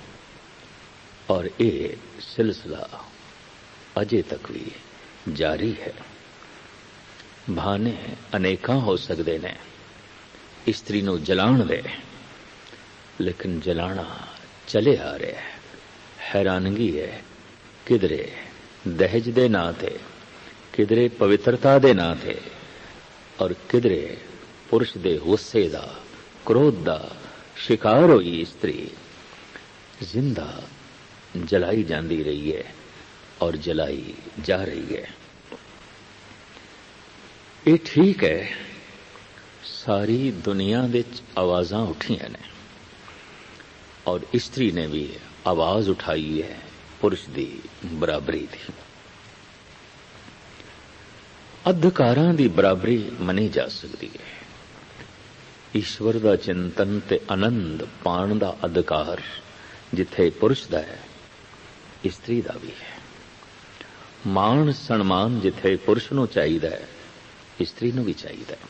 ਔਰ ਇਹ ਸਿਲਸਿਲਾ ਅਜੇ ਤੱਕ ਵੀ ਜਾਰੀ ਹੈ। ਬਹਾਨੇ ਅਨੇਕਾਂ ਹੋ ਸਕਦੇ ਨੇ ਇਸਤਰੀ ਨੂੰ ਜਲਾਉਣ ਦੇ, ਲੇਕਿਨ ਜਲਾਣਾ ਚਲੇ ਆ ਰਿਹਾ ਹੈ। ਹੈਰਾਨਗੀ ਹੈ, ਕਿਧਰੇ ਦਹੇਜ ਦੇ ਨਾਂ ਤੇ, ਕਿਧਰੇ ਪਵਿੱਤਰਤਾ ਦੇ ਨਾਂ ਤੇ, ਔਰ ਕਿਧਰੇ ਪੁਰਸ਼ ਦੇ ਗੁੱਸੇ ਦਾ, ਕ੍ਰੋਧ ਦਾ ਸ਼ਿਕਾਰ ਹੋਈ ਇਸਤਰੀ ਜ਼ਿੰਦਾ ਜਲਾਈ ਜਾਂਦੀ ਰਹੀ ਹੈ ਔਰ ਜਲਾਈ ਜਾ ਰਹੀ ਹੈ। ਇਹ ਠੀਕ ਹੈ, ਸਾਰੀ ਦੁਨੀਆ ਵਿੱਚ ਆਵਾਜ਼ਾਂ ਉੱਠੀਆਂ ਨੇ ਔਰ ਇਸਤਰੀ ਨੇ ਵੀ ਆਵਾਜ਼ ਉਠਾਈ ਹੈ ਪੁਰਸ਼ ਦੀ ਬਰਾਬਰੀ ਦੀ। ਅਧਿਕਾਰਾਂ ਦੀ ਬਰਾਬਰੀ ਮੰਨੀ ਜਾ ਸਕਦੀ ਹੈ। ਈਸ਼ਵਰ ਦਾ ਚਿੰਤਨ ਤੇ ਆਨੰਦ ਪਾਣ ਦਾ ਅਧਿਕਾਰ ਜਿੱਥੇ ਪੁਰਸ਼ ਦਾ ਹੈ, ਇਸਤਰੀ ਦਾ ਵੀ ਹੈ। ਮਾਣ ਸਨਮਾਨ ਜਿੱਥੇ ਪੁਰਸ਼ ਨੂੰ ਚਾਹੀਦਾ ਹੈ, ਇਸਤਰੀ ਨੂੰ ਵੀ ਚਾਹੀਦਾ ਹੈ।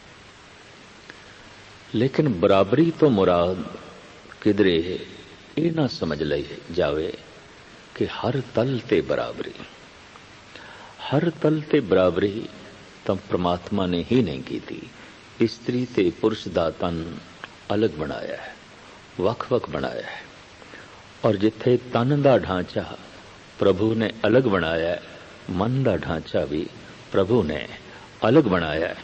ਲੇਕਿਨ ਬਰਾਬਰੀ ਤੋਂ ਮੁਰਾਦ ਕਿਧਰੇ ਇਹ ਨਾ ਸਮਝ ਲਈ ਜਾਵੇ ਕਿ ਹਰ ਤਲ ਤੇ ਬਰਾਬਰੀ, ਹਰ ਤਲ ਤੇ ਬਰਾਬਰੀ ਤਾਂ ਪ੍ਰਮਾਤਮਾ ਨੇ ਹੀ ਨਹੀਂ ਕੀਤੀ। ਇਸਤਰੀ ਤੇ ਪੁਰਸ਼ ਦਾ ਤਨ ਅਲੱਗ ਬਣਾਇਆ ਹੈ, ਵੱਖ-ਵੱਖ ਬਣਾਇਆ ਹੈ। ਔਰ ਜਿੱਥੇ ਤਨ ਦਾ ਢਾਂਚਾ ਪ੍ਰਭੂ ਨੇ ਅਲੱਗ ਬਣਾਇਆ ਹੈ, ਮਨ ਦਾ ਢਾਂਚਾ ਵੀ ਪ੍ਰਭੂ ਨੇ ਅਲੱਗ ਬਣਾਇਆ ਹੈ।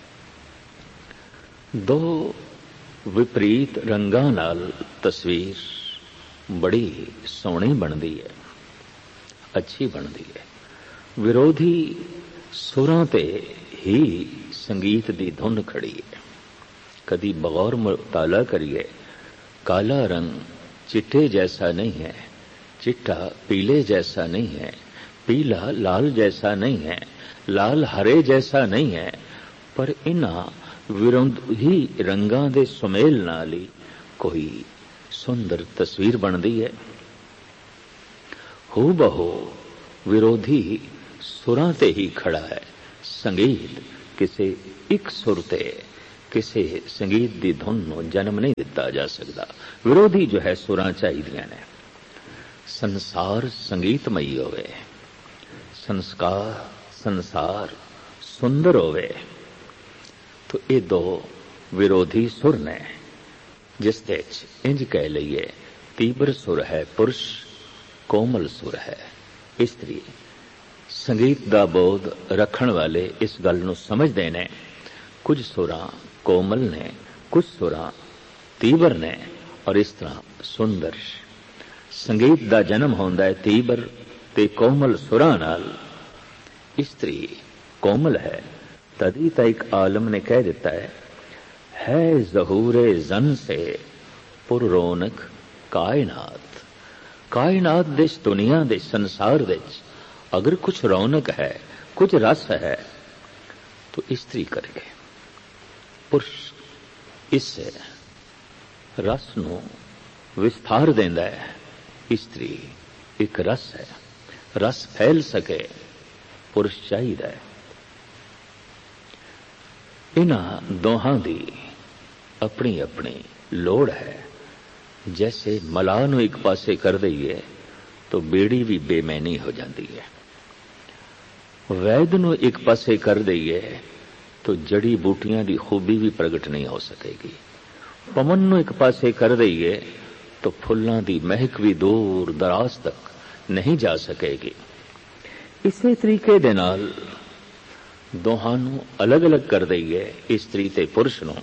ਦੋ ਵਿਪਰੀਤ ਰੰਗਾਂ ਨਾਲ ਤਸਵੀਰ ਬੜੀ ਸੋਹਣੀ ਬਣਦੀ ਹੈ, ਅੱਛੀ ਬਣਦੀ ਹੈ। ਵਿਰੋਧੀ ਸੁਰਾਂ ਤੇ ਹੀ ਸੰਗੀਤ ਦੀ ਧੁਨ ਖੜੀ ਹੈ। ਕਦੀ ਬਗੌਰ ਮੁਤਾਲਾ ਕਰੀਏ, ਕਾਲਾ ਰੰਗ चिट्टे जैसा नहीं है, चिट्टा पीले जैसा नहीं है, पीला लाल जैसा नहीं है, लाल हरे जैसा नहीं है, पर इन्हां विरोधी रंगां दे सुमेल नाल ही कोई सुंदर तस्वीर बनदी है। हू बहू ਵਿਰੋਧੀ ਸੁਰਾਂ ਤੇ ਹੀ ਖੜਾ ਹੈ। ਸੰਗੀਤ ਕਿਸੇ ਇੱਕ ਸੁਰ ਤੇ, ਕਿਸੇ ਸੰਗੀਤ ਦੀ ਧੁਨ ਨੂੰ ਜਨਮ ਨਹੀਂ ਦਿੱਤਾ ਜਾ ਸਕਦਾ। ਵਿਰੋਧੀ ਜੋ ਹੈ ਸੁਰਾਂ ਚਾਹੀਦੀਆਂ ਨੇ। ਸੰਸਾਰ ਸੰਗੀਤਮਈ ਹੋਵੇ, ਸੰਸਕਾਰ ਸੰਸਾਰ ਸੁੰਦਰ ਹੋਵੇ, तो ये दो विरोधी सुर ने, जिस दे इंज कह लईए तीव्र सुर है पुरुष, कोमल सुर है इस्त्री। संगीत दा बोध रखण वाले इस गल नूं समझदे ने। कुछ सुरां कोमल ने, कुछ सुरां तीव्र ने, और इस तरह सुंदर संगीत दा जन्म होंदा है तीव्र ते कोमल सुरां नाल। इस्त्री कोमल है, तदी तो एक आलम ने कह दिता है, है ज़हूरे जन से पुररौनक कायनात। कायनात देश दुनिया दे संसार देश अगर कुछ रौनक है, कुछ रस है, तो स्त्री करके पुरुष इस रस नूं विस्तार देंदा है। स्त्री एक रस है, रस फैल सके पुरुष चाहिदा है। इन्हां दोहां दी अपनी अपनी लोड़ है। जैसे मलाह नूं एक पासे कर दईए तो बेड़ी भी बेमैनी हो जाती है। वैद नूं एक पासे कर दईए तो जड़ी बूटियां दी खूबी भी प्रगट नहीं हो सकेगी। पवन नूं एक पासे कर दईए तो फुल्लां दी महक भी दूर दराज तक नहीं जा सकेगी। इसे तरीके दे नाल दोहां नूं अलग अलग कर दईए, स्त्री ते पुरुष नूं,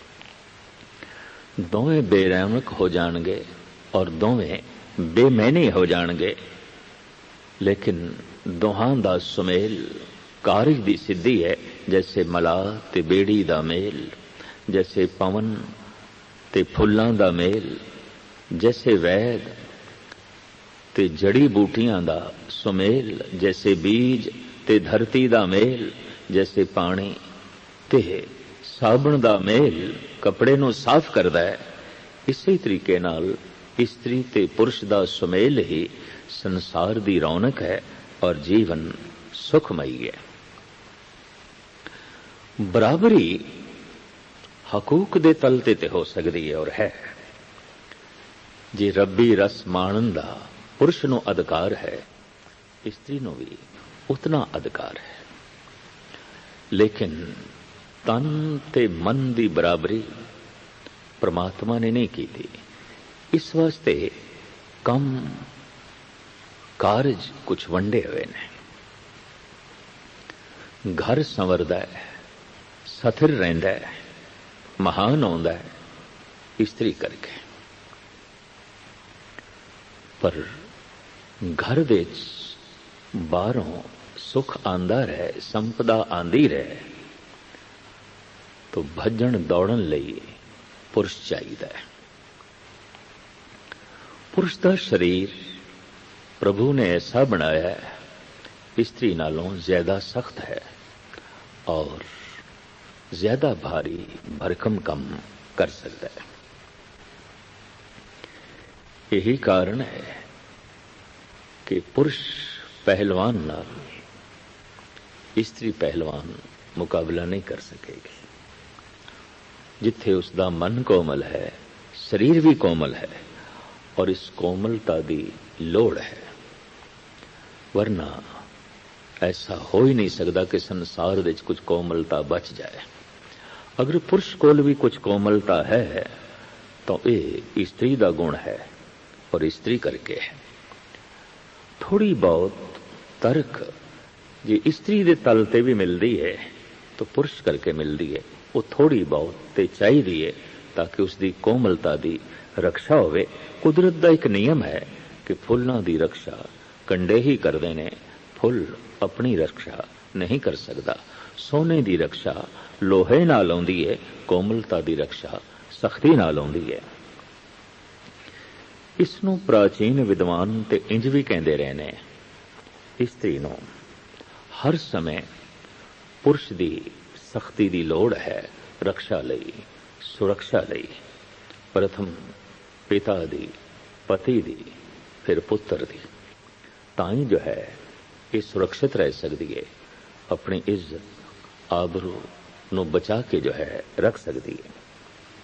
दोवें बेरौनक हो जाणगे और दोवें बेमैनी हो जाणगे। लेकिन दोहां दा सुमेल कारज दी सिद्धि है। जैसे मलाह ते बेड़ी दा मेल, जैसे पवन ते फुल्लां दा मेल, जैसे वैद ते जड़ी बूटियां दा सुमेल, जैसे बीज ते धरती दा मेल, जैसे पानी ते साबण दा मेल कपड़े नूं साफ करदा है। इसी तरीके नाल स्त्री ते पुरुष दा सुमेल ही संसार दी रौनक है और जीवन सुखमई है। बराबरी हकूक दे तल ते ते हो सकदी है और है। जे रब्बी रस माणन दा पुरुष नूं अधिकार है, स्त्री नूं भी उतना अधिकार है। लेकिन तन ते मन दी बराबरी परमात्मा ने नहीं की थी। इस वास्ते कम कारज कुछ वंडे हुए ने। घर संवरदा है, सथिर रहिंदा है, महान होंदा है स्त्री करके। पर घर दे बाहरों सुख आंदा रहे, संपदा आंदी रहे, तो भजन दौड़न लई पुरुष चाहिदा है। पुरुष दा शरीर प्रभु ने ऐसा बनाया है, स्त्री नालों ज्यादा सख्त है और ज्यादा भारी भरकम कम कर सकता है। यही कारण है कि पुरुष पहलवान नाल स्त्री पहलवान मुकाबला नहीं कर सकेगी। जिथे उसका मन कोमल है, शरीर भी कोमल है और इस कोमलता दी लोड़ है। वरना ऐसा हो ही नहीं सकता कि संसार विच कुछ कोमलता बच जाए। अगर पुरुष कोल भी कुछ कोमलता है तो ये स्त्री का गुण है और स्त्री करके है। थोड़ी बहुत तर्क जी स्त्री दे तल ते भी मिलती है तो पुरुष करके मिलती है। वो थोड़ी बहुत ते चाहिए है ताकि उसकी कोमलता की रक्षा होवे। कुदरत का एक नियम है कि फुल्लां दी रक्षा कंडे ही करते ने, फुल अपनी रक्षा नहीं कर सकता। सोने की रक्षा लोहे नाल आउंदी है, कोमलता की रक्षा सख्ती नाल आउंदी है। इसनूं प्राचीन विद्वान ते इंज भी कहते रहे ने, स्त्री नूं हर समय पुरुष की सख्ती की लोड़ है रक्षा लई, सुरक्षा लई। प्रथम पिता दी, पति दी, फिर पुत्र दी। ताई जो है ਇਹ ਸੁਰੱਖਿਅਤ ਰਹਿ ਸਕਦੀ ਹੈ, ਆਪਣੀ ਇੱਜ਼ਤ ਆਬਰੂ ਨੂੰ ਬਚਾ ਕੇ ਜੋ ਹੈ ਰੱਖ ਸਕਦੀ ਹੈ।